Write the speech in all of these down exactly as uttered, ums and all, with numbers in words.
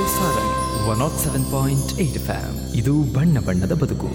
Sarang one not seven point eight F M. ಇದು ಬಣ್ಣ ಬಣ್ಣದ ಬದುಕು.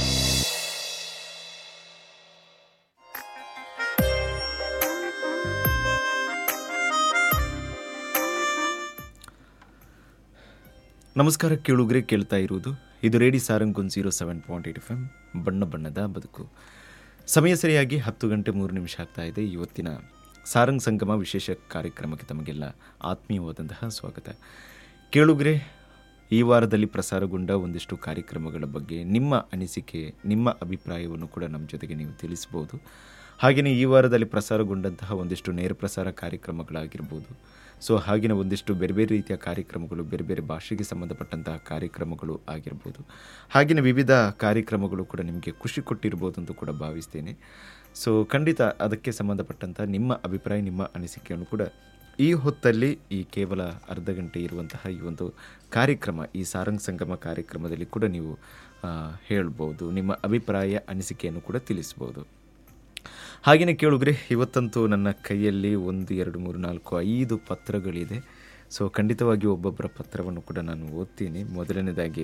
ನಮಸ್ಕಾರ ಕೇಳುಗರೆ, ಕೇಳ್ತಾ ಇರುವುದು ಇದು ರೇಡಿ Sarang one zero seven point eight F M, ಬಣ್ಣ ಬಣ್ಣದ ಬದುಕು. ಸಮಯ ಸರಿಯಾಗಿ ಹತ್ತು ಗಂಟೆ ಮೂರು ನಿಮಿಷ ಆಗ್ತಾ ಇದೆ. ಇವತ್ತಿನ ಸಾರಂಗ್ ಸಂಗಮ ವಿಶೇಷ ಕಾರ್ಯಕ್ರಮಕ್ಕೆ ತಮಗೆಲ್ಲ ಆತ್ಮೀಯವಾದಂತಹ ಸ್ವಾಗತ. ಕೇಳುಗರೆ, ಈ ವಾರದಲ್ಲಿ ಪ್ರಸಾರಗೊಂಡ ಒಂದಿಷ್ಟು ಕಾರ್ಯಕ್ರಮಗಳ ಬಗ್ಗೆ ನಿಮ್ಮ ಅನಿಸಿಕೆ, ನಿಮ್ಮ ಅಭಿಪ್ರಾಯವನ್ನು ಕೂಡ ನಮ್ಮ ಜೊತೆಗೆ ನೀವು ತಿಳಿಸ್ಬೋದು. ಹಾಗೆಯೇ ಈ ವಾರದಲ್ಲಿ ಪ್ರಸಾರಗೊಂಡಂತಹ ಒಂದಿಷ್ಟು ನೇರ ಪ್ರಸಾರ ಕಾರ್ಯಕ್ರಮಗಳಾಗಿರ್ಬೋದು, ಸೊ ಹಾಗೆಯೇ ಒಂದಿಷ್ಟು ಬೇರೆ ಬೇರೆ ರೀತಿಯ ಕಾರ್ಯಕ್ರಮಗಳು, ಬೇರೆ ಬೇರೆ ಭಾಷೆಗೆ ಸಂಬಂಧಪಟ್ಟಂತಹ ಕಾರ್ಯಕ್ರಮಗಳು ಆಗಿರ್ಬೋದು. ಹಾಗೆಯೇ ವಿವಿಧ ಕಾರ್ಯಕ್ರಮಗಳು ಕೂಡ ನಿಮಗೆ ಖುಷಿ ಕೊಟ್ಟಿರ್ಬೋದು ಅಂತ ಕೂಡ ಭಾವಿಸ್ತೇನೆ. ಸೊ ಖಂಡಿತ ಅದಕ್ಕೆ ಸಂಬಂಧಪಟ್ಟಂಥ ನಿಮ್ಮ ಅಭಿಪ್ರಾಯ, ನಿಮ್ಮ ಅನಿಸಿಕೆಯನ್ನು ಕೂಡ ಈ ಹೊತ್ತಲ್ಲಿ, ಈ ಕೇವಲ ಅರ್ಧ ಗಂಟೆ ಇರುವಂತಹ ಈ ಒಂದು ಕಾರ್ಯಕ್ರಮ, ಈ ಸಾರಂಗ್ ಸಂಗಮ ಕಾರ್ಯಕ್ರಮದಲ್ಲಿ ಕೂಡ ನೀವು ಹೇಳ್ಬೋದು. ನಿಮ್ಮ ಅಭಿಪ್ರಾಯ, ಅನಿಸಿಕೆಯನ್ನು ಕೂಡ ತಿಳಿಸ್ಬೋದು. ಹಾಗೆಯೇ ಕೇಳುಗ್ರೆ, ಇವತ್ತಂತೂ ನನ್ನ ಕೈಯಲ್ಲಿ ಒಂದು ಎರಡು ಮೂರು ನಾಲ್ಕು ಐದು ಪತ್ರಗಳಿದೆ. ಸೊ ಖಂಡಿತವಾಗಿ ಒಬ್ಬೊಬ್ಬರ ಪತ್ರವನ್ನು ಕೂಡ ನಾನು ಓದ್ತೀನಿ. ಮೊದಲನೇದಾಗಿ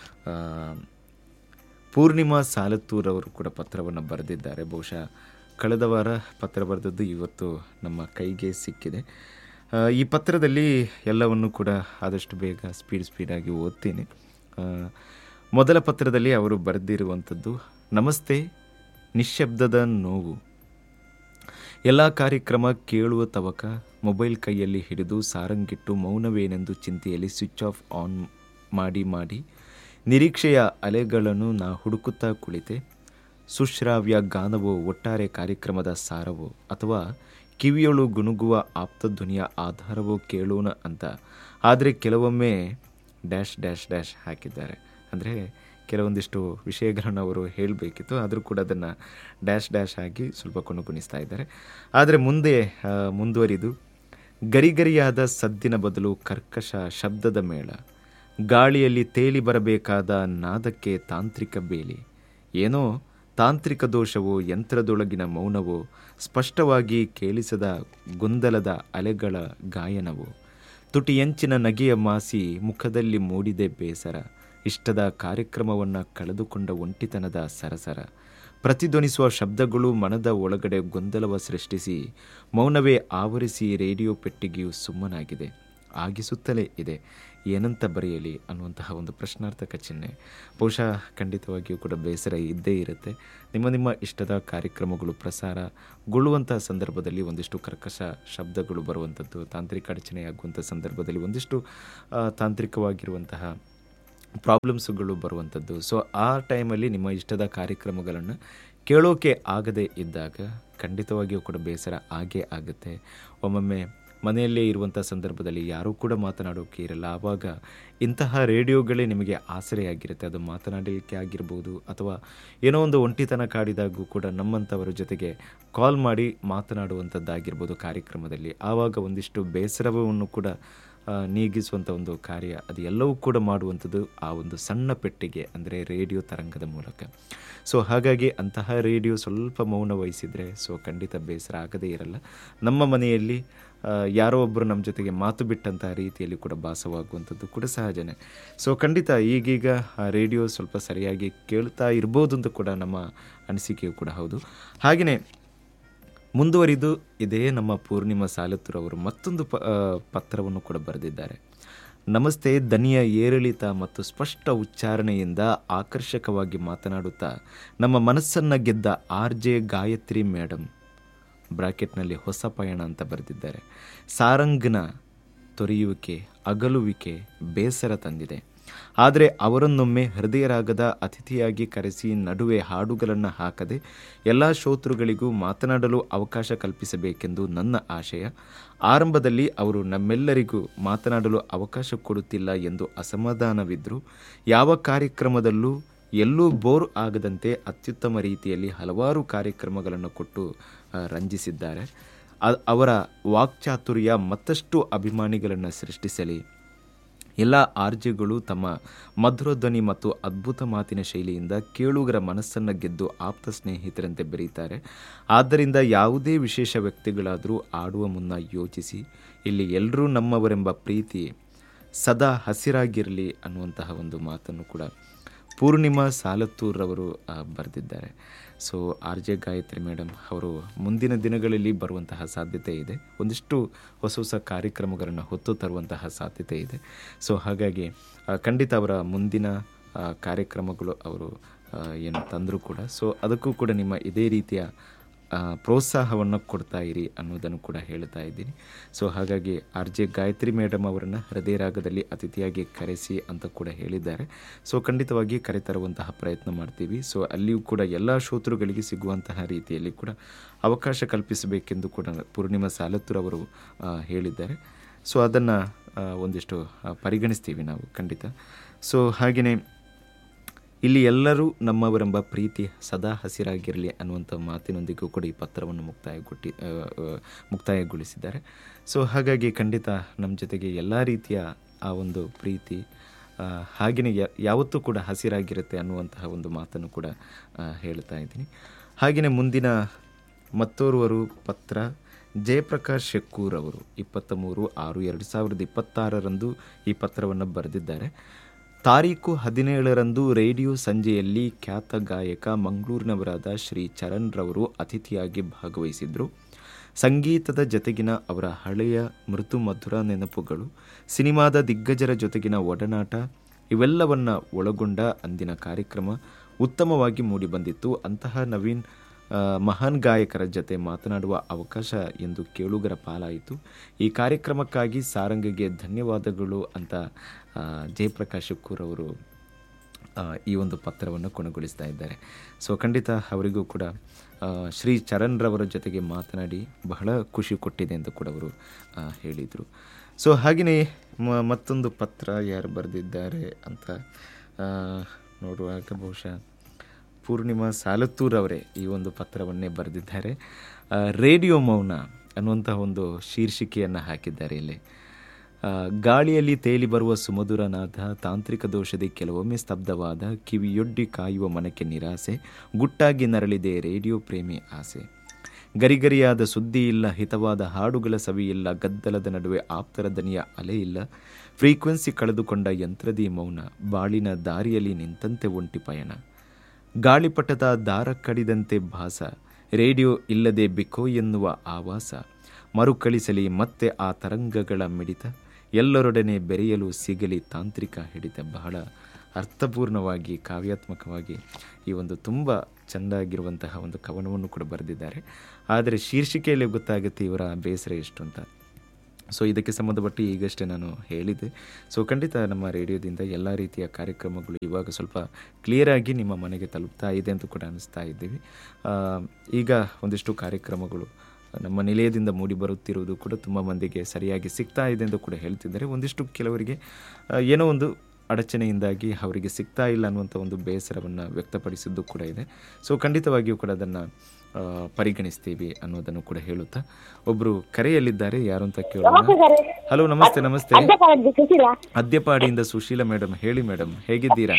ಪೂರ್ಣಿಮಾ ಸಾಲತ್ತೂರವರು ಕೂಡ ಪತ್ರವನ್ನು ಬರೆದಿದ್ದಾರೆ. ಬಹುಶಃ ಕಳೆದ ವಾರ ಪತ್ರ ಬರೆದದ್ದು ಇವತ್ತು ನಮ್ಮ ಕೈಗೆ ಸಿಕ್ಕಿದೆ. ಈ ಪತ್ರದಲ್ಲಿ ಎಲ್ಲವನ್ನು ಕೂಡ ಆದಷ್ಟು ಬೇಗ ಸ್ಪೀಡ್ ಸ್ಪೀಡಾಗಿ ಓದ್ತೀನಿ. ಮೊದಲ ಪತ್ರದಲ್ಲಿ ಅವರು ಬರೆದಿರುವಂಥದ್ದು: ನಮಸ್ತೆ, ನಿಶ್ಶಬ್ದದ ನೋವು. ಎಲ್ಲ ಕಾರ್ಯಕ್ರಮ ಕೇಳುವ ತವಕ ಮೊಬೈಲ್ ಕೈಯಲ್ಲಿ ಹಿಡಿದು ಸಾರಂಗಿಟ್ಟು ಮೌನವೇನೆಂದು ಚಿಂತೆಯಲ್ಲಿ ಸ್ವಿಚ್ ಆಫ್ ಆನ್ ಮಾಡಿ ಮಾಡಿ ನಿರೀಕ್ಷೆಯ ಅಲೆಗಳನ್ನು ನಾ ಹುಡುಕುತ್ತಾ ಕುಳಿತೆ. ಸುಶ್ರಾವ್ಯ ಗಾನವೋ, ಒಟ್ಟಾರೆ ಕಾರ್ಯಕ್ರಮದ ಸಾರವೋ, ಅಥವಾ ಕಿವಿಯೊಳು ಗುನುಗುವ ಆಪ್ತಧ್ವನಿಯ ಆಧಾರವೋ ಕೇಳೋಣ ಅಂತ. ಆದರೆ ಕೆಲವೊಮ್ಮೆ ಡ್ಯಾಶ್ ಡ್ಯಾಶ್ ಡ್ಯಾಶ್ ಹಾಕಿದ್ದಾರೆ. ಅಂದರೆ ಕೆಲವೊಂದಿಷ್ಟು ವಿಷಯಗಳನ್ನು ಅವರು ಹೇಳಬೇಕಿತ್ತು, ಆದರೂ ಕೂಡ ಅದನ್ನು ಡ್ಯಾಶ್ ಡ್ಯಾಶ್ ಆಗಿ ಸ್ವಲ್ಪ ಕೊನುಕುಣಿಸ್ತಾ ಇದ್ದಾರೆ. ಆದರೆ ಮುಂದೆ ಮುಂದುವರಿದು, ಗರಿಗರಿಯಾದ ಸದ್ದಿನ ಬದಲು ಕರ್ಕಶ ಶಬ್ದದ ಮೇಳ, ಗಾಳಿಯಲ್ಲಿ ತೇಲಿ ಬರಬೇಕಾದ ನಾದಕ್ಕೆ ತಾಂತ್ರಿಕ ಬೇಲಿ. ಏನೋ ತಾಂತ್ರಿಕ ದೋಷವೋ, ಯಂತ್ರದೊಳಗಿನ ಮೌನವೋ, ಸ್ಪಷ್ಟವಾಗಿ ಕೇಳಿಸದ ಗೊಂದಲದ ಅಲೆಗಳ ಗಾಯನವೋ, ತುಟಿಯಂಚಿನ ನಗೆಯ ಮಾಸಿ ಮುಖದಲ್ಲಿ ಮೂಡಿದೆ ಬೇಸರ, ಇಷ್ಟದ ಕಾರ್ಯಕ್ರಮವನ್ನು ಕಳೆದುಕೊಂಡ ಒಂಟಿತನದ ಸರಸರ, ಪ್ರತಿಧ್ವನಿಸುವ ಶಬ್ದಗಳು ಮನದ ಒಳಗಡೆ ಗೊಂದಲವ ಸೃಷ್ಟಿಸಿ ಮೌನವೇ ಆವರಿಸಿ ರೇಡಿಯೋ ಪೆಟ್ಟಿಗೆಯು ಸುಮ್ಮನಾಗಿದೆ, ಆಗಿಸುತ್ತಲೇ ಇದೆ, ಏನಂತ ಬರೆಯಲಿ ಅನ್ನುವಂತಹ ಒಂದು ಪ್ರಶ್ನಾರ್ಥಕ ಚಿಹ್ನೆ. ಬಹುಶಃ ಖಂಡಿತವಾಗಿಯೂ ಕೂಡ ಬೇಸರ ಇದ್ದೇ ಇರುತ್ತೆ. ನಿಮ್ಮ ನಿಮ್ಮ ಇಷ್ಟದ ಕಾರ್ಯಕ್ರಮಗಳು ಪ್ರಸಾರಗೊಳ್ಳುವಂಥ ಸಂದರ್ಭದಲ್ಲಿ ಒಂದಿಷ್ಟು ಕರ್ಕಶ ಶಬ್ದಗಳು ಬರುವಂಥದ್ದು, ತಾಂತ್ರಿಕ ಅಡಚಣೆಯಾಗುವಂಥ ಸಂದರ್ಭದಲ್ಲಿ ಒಂದಿಷ್ಟು ತಾಂತ್ರಿಕವಾಗಿರುವಂತಹ ಪ್ರಾಬ್ಲಮ್ಸ್ಗಳು ಬರುವಂಥದ್ದು. ಸೊ ಆ ಟೈಮಲ್ಲಿ ನಿಮ್ಮ ಇಷ್ಟದ ಕಾರ್ಯಕ್ರಮಗಳನ್ನು ಕೇಳೋಕೆ ಆಗದೇ ಇದ್ದಾಗ ಖಂಡಿತವಾಗಿಯೂ ಕೂಡ ಬೇಸರ ಆಗೇ ಆಗುತ್ತೆ. ಒಮ್ಮೊಮ್ಮೆ ಮನೆಯಲ್ಲೇ ಇರುವಂಥ ಸಂದರ್ಭದಲ್ಲಿ ಯಾರೂ ಕೂಡ ಮಾತನಾಡೋಕೆ ಇರಲ್ಲ. ಆವಾಗ ಇಂತಹ ರೇಡಿಯೋಗಳೇ ನಿಮಗೆ ಆಸರೆಯಾಗಿರುತ್ತೆ. ಅದು ಮಾತನಾಡಲಿಕ್ಕೆ ಆಗಿರ್ಬೋದು, ಅಥವಾ ಏನೋ ಒಂದು ಒಂಟಿತನ ಕಾಡಿದಾಗೂ ಕೂಡ ನಮ್ಮಂಥವರ ಜೊತೆಗೆ ಕಾಲ್ ಮಾಡಿ ಮಾತನಾಡುವಂಥದ್ದಾಗಿರ್ಬೋದು ಕಾರ್ಯಕ್ರಮದಲ್ಲಿ. ಆವಾಗ ಒಂದಿಷ್ಟು ಬೇಸರವನ್ನು ಕೂಡ ನೀಗಿಸುವಂಥ ಒಂದು ಕಾರ್ಯ, ಅದು ಎಲ್ಲವೂ ಕೂಡ ಮಾಡುವಂಥದ್ದು ಆ ಒಂದು ಸಣ್ಣ ಪೆಟ್ಟಿಗೆ, ಅಂದರೆ ರೇಡಿಯೋ ತರಂಗದ ಮೂಲಕ. ಸೊ ಹಾಗಾಗಿ ಅಂತಹ ರೇಡಿಯೋ ಸ್ವಲ್ಪ ಮೌನ ವಹಿಸಿದರೆ ಸೊ ಖಂಡಿತ ಬೇಸರ ಆಗದೇ ಇರಲ್ಲ. ನಮ್ಮ ಮನೆಯಲ್ಲಿ ಯಾರೋ ಒಬ್ಬರು ನಮ್ಮ ಜೊತೆಗೆ ಮಾತು ಬಿಟ್ಟಂತಹ ರೀತಿಯಲ್ಲಿ ಕೂಡ ಭಾಸವಾಗುವಂಥದ್ದು ಕೂಡ ಸಹಜನೇ. ಸೊ ಖಂಡಿತ ಈಗೀಗ ಆ ರೇಡಿಯೋ ಸ್ವಲ್ಪ ಸರಿಯಾಗಿ ಕೇಳ್ತಾ ಇರ್ಬೋದು ಅಂತ ಕೂಡ ನಮ್ಮ ಅನಿಸಿಕೆಯೂ ಕೂಡ ಹೌದು. ಹಾಗೆಯೇ ಮುಂದುವರಿದು ಇದೇ ನಮ್ಮ ಪೂರ್ಣಿಮಾ ಸಾಲತ್ತೂರವರು ಮತ್ತೊಂದು ಪ ಪತ್ರವನ್ನು ಕೂಡ ಬರೆದಿದ್ದಾರೆ. ನಮಸ್ತೆ, ದನಿಯ ಏರಿಳಿತ ಮತ್ತು ಸ್ಪಷ್ಟ ಉಚ್ಚಾರಣೆಯಿಂದ ಆಕರ್ಷಕವಾಗಿ ಮಾತನಾಡುತ್ತಾ ನಮ್ಮ ಮನಸ್ಸನ್ನು ಗೆದ್ದ ಆರ್ ಜೆ ಗಾಯತ್ರಿ ಮೇಡಮ್, ಬ್ರಾಕೆಟ್ನಲ್ಲಿ ಹೊಸ ಪಯಣ ಅಂತ ಬರೆದಿದ್ದಾರೆ. ಸಾರಂಗ್ನ ತೊರೆಯುವಿಕೆ, ಅಗಲುವಿಕೆ ಬೇಸರ ತಂದಿದೆ. ಆದರೆ ಅವರನ್ನೊಮ್ಮೆ ಹೃದಯರಾಗದ ಅತಿಥಿಯಾಗಿ ಕರೆಸಿ ನಡುವೆ ಹಾಡುಗಳನ್ನು ಹಾಕದೆ ಎಲ್ಲ ಶ್ರೋತೃಗಳಿಗೂ ಮಾತನಾಡಲು ಅವಕಾಶ ಕಲ್ಪಿಸಬೇಕೆಂದು ನನ್ನ ಆಶಯ. ಆರಂಭದಲ್ಲಿ ಅವರು ನಮ್ಮೆಲ್ಲರಿಗೂ ಮಾತನಾಡಲು ಅವಕಾಶ ಕೊಡುತ್ತಿಲ್ಲ ಎಂದು ಅಸಮಾಧಾನವಿದ್ದರೂ ಯಾವ ಕಾರ್ಯಕ್ರಮದಲ್ಲೂ ಎಲ್ಲೂ ಬೋರ್ ಆಗದಂತೆ ಅತ್ಯುತ್ತಮ ರೀತಿಯಲ್ಲಿ ಹಲವಾರು ಕಾರ್ಯಕ್ರಮಗಳನ್ನು ಕೊಟ್ಟು ರಂಜಿಸಿದ್ದಾರೆ. ಅವರ ವಾಕ್ಚಾತುರ್ಯ ಮತ್ತಷ್ಟು ಅಭಿಮಾನಿಗಳನ್ನು ಸೃಷ್ಟಿಸಲಿ. ಎಲ್ಲ ಆರ್ಜೆಗಳು ತಮ್ಮ ಮಧುರಧ್ವನಿ ಮತ್ತು ಅದ್ಭುತ ಮಾತಿನ ಶೈಲಿಯಿಂದ ಕೇಳುಗರ ಮನಸ್ಸನ್ನು ಗೆದ್ದು ಆಪ್ತ ಸ್ನೇಹಿತರಂತೆ ಬೆರೀತಾರೆ. ಆದ್ದರಿಂದ ಯಾವುದೇ ವಿಶೇಷ ವ್ಯಕ್ತಿಗಳಾದರೂ ಆಡುವ ಮುನ್ನ ಯೋಚಿಸಿ, ಇಲ್ಲಿ ಎಲ್ಲರೂ ನಮ್ಮವರೆಂಬ ಪ್ರೀತಿ ಸದಾ ಹಸಿರಾಗಿರಲಿ ಅನ್ನುವಂತಹ ಒಂದು ಮಾತನ್ನು ಕೂಡ ಪೂರ್ಣಿಮಾ ಸಾಲತ್ತೂರವರು ಬರೆದಿದ್ದಾರೆ. So R J Gayatri madam ಅವರು ಮುಂದಿನ ದಿನಗಳಲ್ಲಿ ಬರುವಂತಹ ಸಾಧ್ಯತೆ ಇದೆ, ಒಂದಿಷ್ಟು ಹೊಸ ಹೊಸ ಕಾರ್ಯಕ್ರಮಗಳನ್ನು ಹೊತ್ತು ತರುವಂತಹ ಸಾಧ್ಯತೆ ಇದೆ. ಸೊ ಹಾಗಾಗಿ ಖಂಡಿತ ಅವರ ಮುಂದಿನ ಕಾರ್ಯಕ್ರಮಗಳು ಅವರು ಏನು ತಂದರೂ ಕೂಡ ಸೊ ಅದಕ್ಕೂ ಕೂಡ ನಿಮ್ಮ ಇದೇ ರೀತಿಯ ಪ್ರೋತ್ಸಾಹವನ್ನು ಕೊಡ್ತಾ ಇರಿ ಅನ್ನೋದನ್ನು ಕೂಡ ಹೇಳ್ತಾ ಇದ್ದೀನಿ. ಸೊ ಹಾಗಾಗಿ ಆರ್ ಜೆ ಗಾಯತ್ರಿ ಮೇಡಮ್ ಅವರನ್ನು ಹೃದಯ ರಾಗದಲ್ಲಿ ಅತಿಥಿಯಾಗಿ ಕರೆಸಿ ಅಂತ ಕೂಡ ಹೇಳಿದ್ದಾರೆ. ಸೊ ಖಂಡಿತವಾಗಿ ಕರೆತರುವಂತಹ ಪ್ರಯತ್ನ ಮಾಡ್ತೀವಿ. ಸೊ ಅಲ್ಲಿಯೂ ಕೂಡ ಎಲ್ಲ ಶ್ರೋತೃಗಳಿಗೆ ಸಿಗುವಂತಹ ರೀತಿಯಲ್ಲಿ ಕೂಡ ಅವಕಾಶ ಕಲ್ಪಿಸಬೇಕೆಂದು ಕೂಡ ಪೂರ್ಣಿಮಾ ಸಾಲತ್ತೂರವರು ಹೇಳಿದ್ದಾರೆ. ಸೊ ಅದನ್ನು ಒಂದಿಷ್ಟು ಪರಿಗಣಿಸ್ತೀವಿ ನಾವು ಖಂಡಿತ. ಸೊ ಹಾಗೆಯೇ ಇಲ್ಲಿ ಎಲ್ಲರೂ ನಮ್ಮವರೆಂಬ ಪ್ರೀತಿ ಸದಾ ಹಸಿರಾಗಿರಲಿ ಅನ್ನುವಂಥ ಮಾತಿನೊಂದಿಗೂ ಕೂಡ ಈ ಪತ್ರವನ್ನು ಮುಕ್ತಾಯಗೊಟ್ಟಿ ಮುಕ್ತಾಯಗೊಳಿಸಿದ್ದಾರೆ. ಸೊ ಹಾಗಾಗಿ ಖಂಡಿತ ನಮ್ಮ ಜೊತೆಗೆ ಎಲ್ಲ ರೀತಿಯ ಆ ಒಂದು ಪ್ರೀತಿ ಹಾಗೆಯೇ ಯಾವತ್ತೂ ಕೂಡ ಹಸಿರಾಗಿರುತ್ತೆ ಅನ್ನುವಂತಹ ಒಂದು ಮಾತನ್ನು ಕೂಡ ಹೇಳ್ತಾ ಇದ್ದೀನಿ. ಹಾಗೆಯೇ ಮುಂದಿನ ಮತ್ತೋರ್ವರು ಪತ್ರ ಜಯಪ್ರಕಾಶ್ ಶೆಕ್ಕೂರ್ ಅವರು ಇಪ್ಪತ್ತ ಮೂರು ಆರು ಎರಡು ಸಾವಿರದ ಇಪ್ಪತ್ತಾರರಂದು ಈ ಪತ್ರವನ್ನು ಬರೆದಿದ್ದಾರೆ. ತಾರೀಕು ಹದಿನೇಳರಂದು ರೇಡಿಯೋ ಸಂಜೆಯಲ್ಲಿ ಖ್ಯಾತ ಗಾಯಕ ಮಂಗಳೂರಿನವರಾದ ಶ್ರೀ ಚರಣ್ ರವರು ಅತಿಥಿಯಾಗಿ ಭಾಗವಹಿಸಿದ್ರು. ಸಂಗೀತದ ಜೊತೆಗಿನ ಅವರ ಹಳೆಯ ಮೃದು ಮಧುರ ನೆನಪುಗಳು, ಸಿನಿಮಾದ ದಿಗ್ಗಜರ ಜೊತೆಗಿನ ಒಡನಾಟ ಇವೆಲ್ಲವನ್ನ ಒಳಗೊಂಡ ಅಂದಿನ ಕಾರ್ಯಕ್ರಮ ಉತ್ತಮವಾಗಿ ಮೂಡಿಬಂದಿತ್ತು. ಅಂತಹ ನವೀನ್ ಮಹಾನ್ ಗಾಯಕರ ಜೊತೆ ಮಾತನಾಡುವ ಅವಕಾಶ ಎಂದು ಕೇಳುಗರ ಪಾಲಾಯಿತು. ಈ ಕಾರ್ಯಕ್ರಮಕ್ಕಾಗಿ ಸಾರಂಗಿಗೆ ಧನ್ಯವಾದಗಳು ಅಂತ ಜಯಪ್ರಕಾಶ್ ಶೆಕ್ಕೂರ್ ಅವರು ಈ ಒಂದು ಪತ್ರವನ್ನು ಕೊನೆಗೊಳಿಸ್ತಾ ಇದ್ದಾರೆ. ಸೊ ಖಂಡಿತ ಅವರಿಗೂ ಕೂಡ ಶ್ರೀ ಚರಣ್ ರವರ ಜೊತೆಗೆ ಮಾತನಾಡಿ ಬಹಳ ಖುಷಿ ಕೊಟ್ಟಿದೆ ಅಂತ ಕೂಡ ಅವರು ಹೇಳಿದರು. ಸೊ ಹಾಗೆಯೇ ಮತ್ತೊಂದು ಪತ್ರ ಯಾರು ಬರೆದಿದ್ದಾರೆ ಅಂತ ನೋಡುವಾಗ ಬಹುಶಃ ಪೂರ್ಣಿಮಾ ಸಾಲತ್ತೂರ್ ಅವರೇ ಈ ಒಂದು ಪತ್ರವನ್ನೇ ಬರೆದಿದ್ದಾರೆ. ರೇಡಿಯೋ ಮೌನ ಅನ್ನುವಂಥ ಒಂದು ಶೀರ್ಷಿಕೆಯನ್ನು ಹಾಕಿದ್ದಾರೆ ಇಲ್ಲಿ. ಗಾಳಿಯಲ್ಲಿ ತೇಲಿ ಬರುವ ಸುಮಧುರ ನಾದ, ತಾಂತ್ರಿಕ ದೋಷದಿ ಕೆಲವೊಮ್ಮೆ ಸ್ತಬ್ಧವಾದ, ಕಿವಿಯೊಡ್ಡಿ ಕಾಯುವ ಮನಕ್ಕೆ ನಿರಾಸೆ, ಗುಟ್ಟಾಗಿ ನರಳಿದೆ ರೇಡಿಯೋ ಪ್ರೇಮಿ ಆಸೆ. ಗರಿಗರಿಯಾದ ಸುದ್ದಿ ಇಲ್ಲ, ಹಿತವಾದ ಹಾಡುಗಳ ಸವಿಯಿಲ್ಲ, ಗದ್ದಲದ ನಡುವೆ ಆಪ್ತರ ದನಿಯ ಅಲೆ ಇಲ್ಲ, ಫ್ರೀಕ್ವೆನ್ಸಿ ಕಳೆದುಕೊಂಡ ಯಂತ್ರದಿ ಮೌನ, ಬಾಳಿನ ದಾರಿಯಲ್ಲಿ ನಿಂತಂತೆ ಒಂಟಿ ಪಯಣ, ಗಾಳಿಪಟದ ದಾರ ಕಡಿದಂತೆ ಭಾಸ, ರೇಡಿಯೋ ಇಲ್ಲದೆ ಬಿಕೋ ಎನ್ನುವ ಆವಾಸ, ಮರುಕಳಿಸಲಿ ಮತ್ತೆ ಆ ತರಂಗಗಳ ಮಿಡಿತ, ಎಲ್ಲರೊಡನೆ ಬೆರೆಯಲು ಸಿಗಲಿ ತಾಂತ್ರಿಕ ಹಿಡಿತ. ಬಹಳ ಅರ್ಥಪೂರ್ಣವಾಗಿ ಕಾವ್ಯಾತ್ಮಕವಾಗಿ ಈ ಒಂದು ತುಂಬ ಚೆಂದಾಗಿರುವಂತಹ ಒಂದು ಕವನವನ್ನು ಕೂಡ ಬರೆದಿದ್ದಾರೆ. ಆದರೆ ಶೀರ್ಷಿಕೆಯಲ್ಲಿ ಗೊತ್ತಾಗುತ್ತೆ ಇವರ ಬೇಸರ ಎಷ್ಟು ಅಂತ. ಸೊ ಇದಕ್ಕೆ ಸಂಬಂಧಪಟ್ಟು ಈಗಷ್ಟೇ ನಾನು ಹೇಳಿದೆ. ಸೊ ಖಂಡಿತ ನಮ್ಮ ರೇಡಿಯೋದಿಂದ ಎಲ್ಲ ರೀತಿಯ ಕಾರ್ಯಕ್ರಮಗಳು ಇವಾಗ ಸ್ವಲ್ಪ ಕ್ಲಿಯರಾಗಿ ನಿಮ್ಮ ಮನೆಗೆ ತಲುಪ್ತಾ ಇದೆ ಅಂತ ಕೂಡ ಅನ್ನಿಸ್ತಾ ಇದ್ದೀವಿ. ಈಗ ಒಂದಿಷ್ಟು ಕಾರ್ಯಕ್ರಮಗಳು ನಮ್ಮ ನಿಲಯದಿಂದ ಮೂಡಿ ಬರುತ್ತಿರುವುದು ಕೂಡ ತುಂಬ ಮಂದಿಗೆ ಸರಿಯಾಗಿ ಸಿಗ್ತಾ ಇದೆ ಅಂತ ಕೂಡ ಹೇಳ್ತಿದ್ದಾರೆ. ಒಂದಿಷ್ಟು ಕೆಲವರಿಗೆ ಏನೋ ಒಂದು ಅಡಚಣೆಯಿಂದಾಗಿ ಅವರಿಗೆ ಸಿಗ್ತಾ ಇಲ್ಲ ಅನ್ನುವಂಥ ಒಂದು ಬೇಸರವನ್ನು ವ್ಯಕ್ತಪಡಿಸಿದ್ದು ಕೂಡ ಇದೆ. ಸೊ ಖಂಡಿತವಾಗಿಯೂ ಕೂಡ ಅದನ್ನು ಪರಿಗಣಿಸ್ತೀವಿ ಅನ್ನೋದನ್ನು ಕೂಡ ಹೇಳುತ್ತಾ ಒಬ್ರು ಕರೆಯಲ್ಲಿದ್ದಾರೆ, ಯಾರು ಅಂತ ಕೇಳೋಣ. ಹಲೋ, ನಮಸ್ತೆ. ನಮಸ್ತೆ. ಅದ್ಯಪಾಡಿಯಿಂದ ಸುಶೀಲಾ ಮೇಡಮ್. ಹೇಳಿ ಮೇಡಮ್, ಹೇಗಿದ್ದೀರಾ?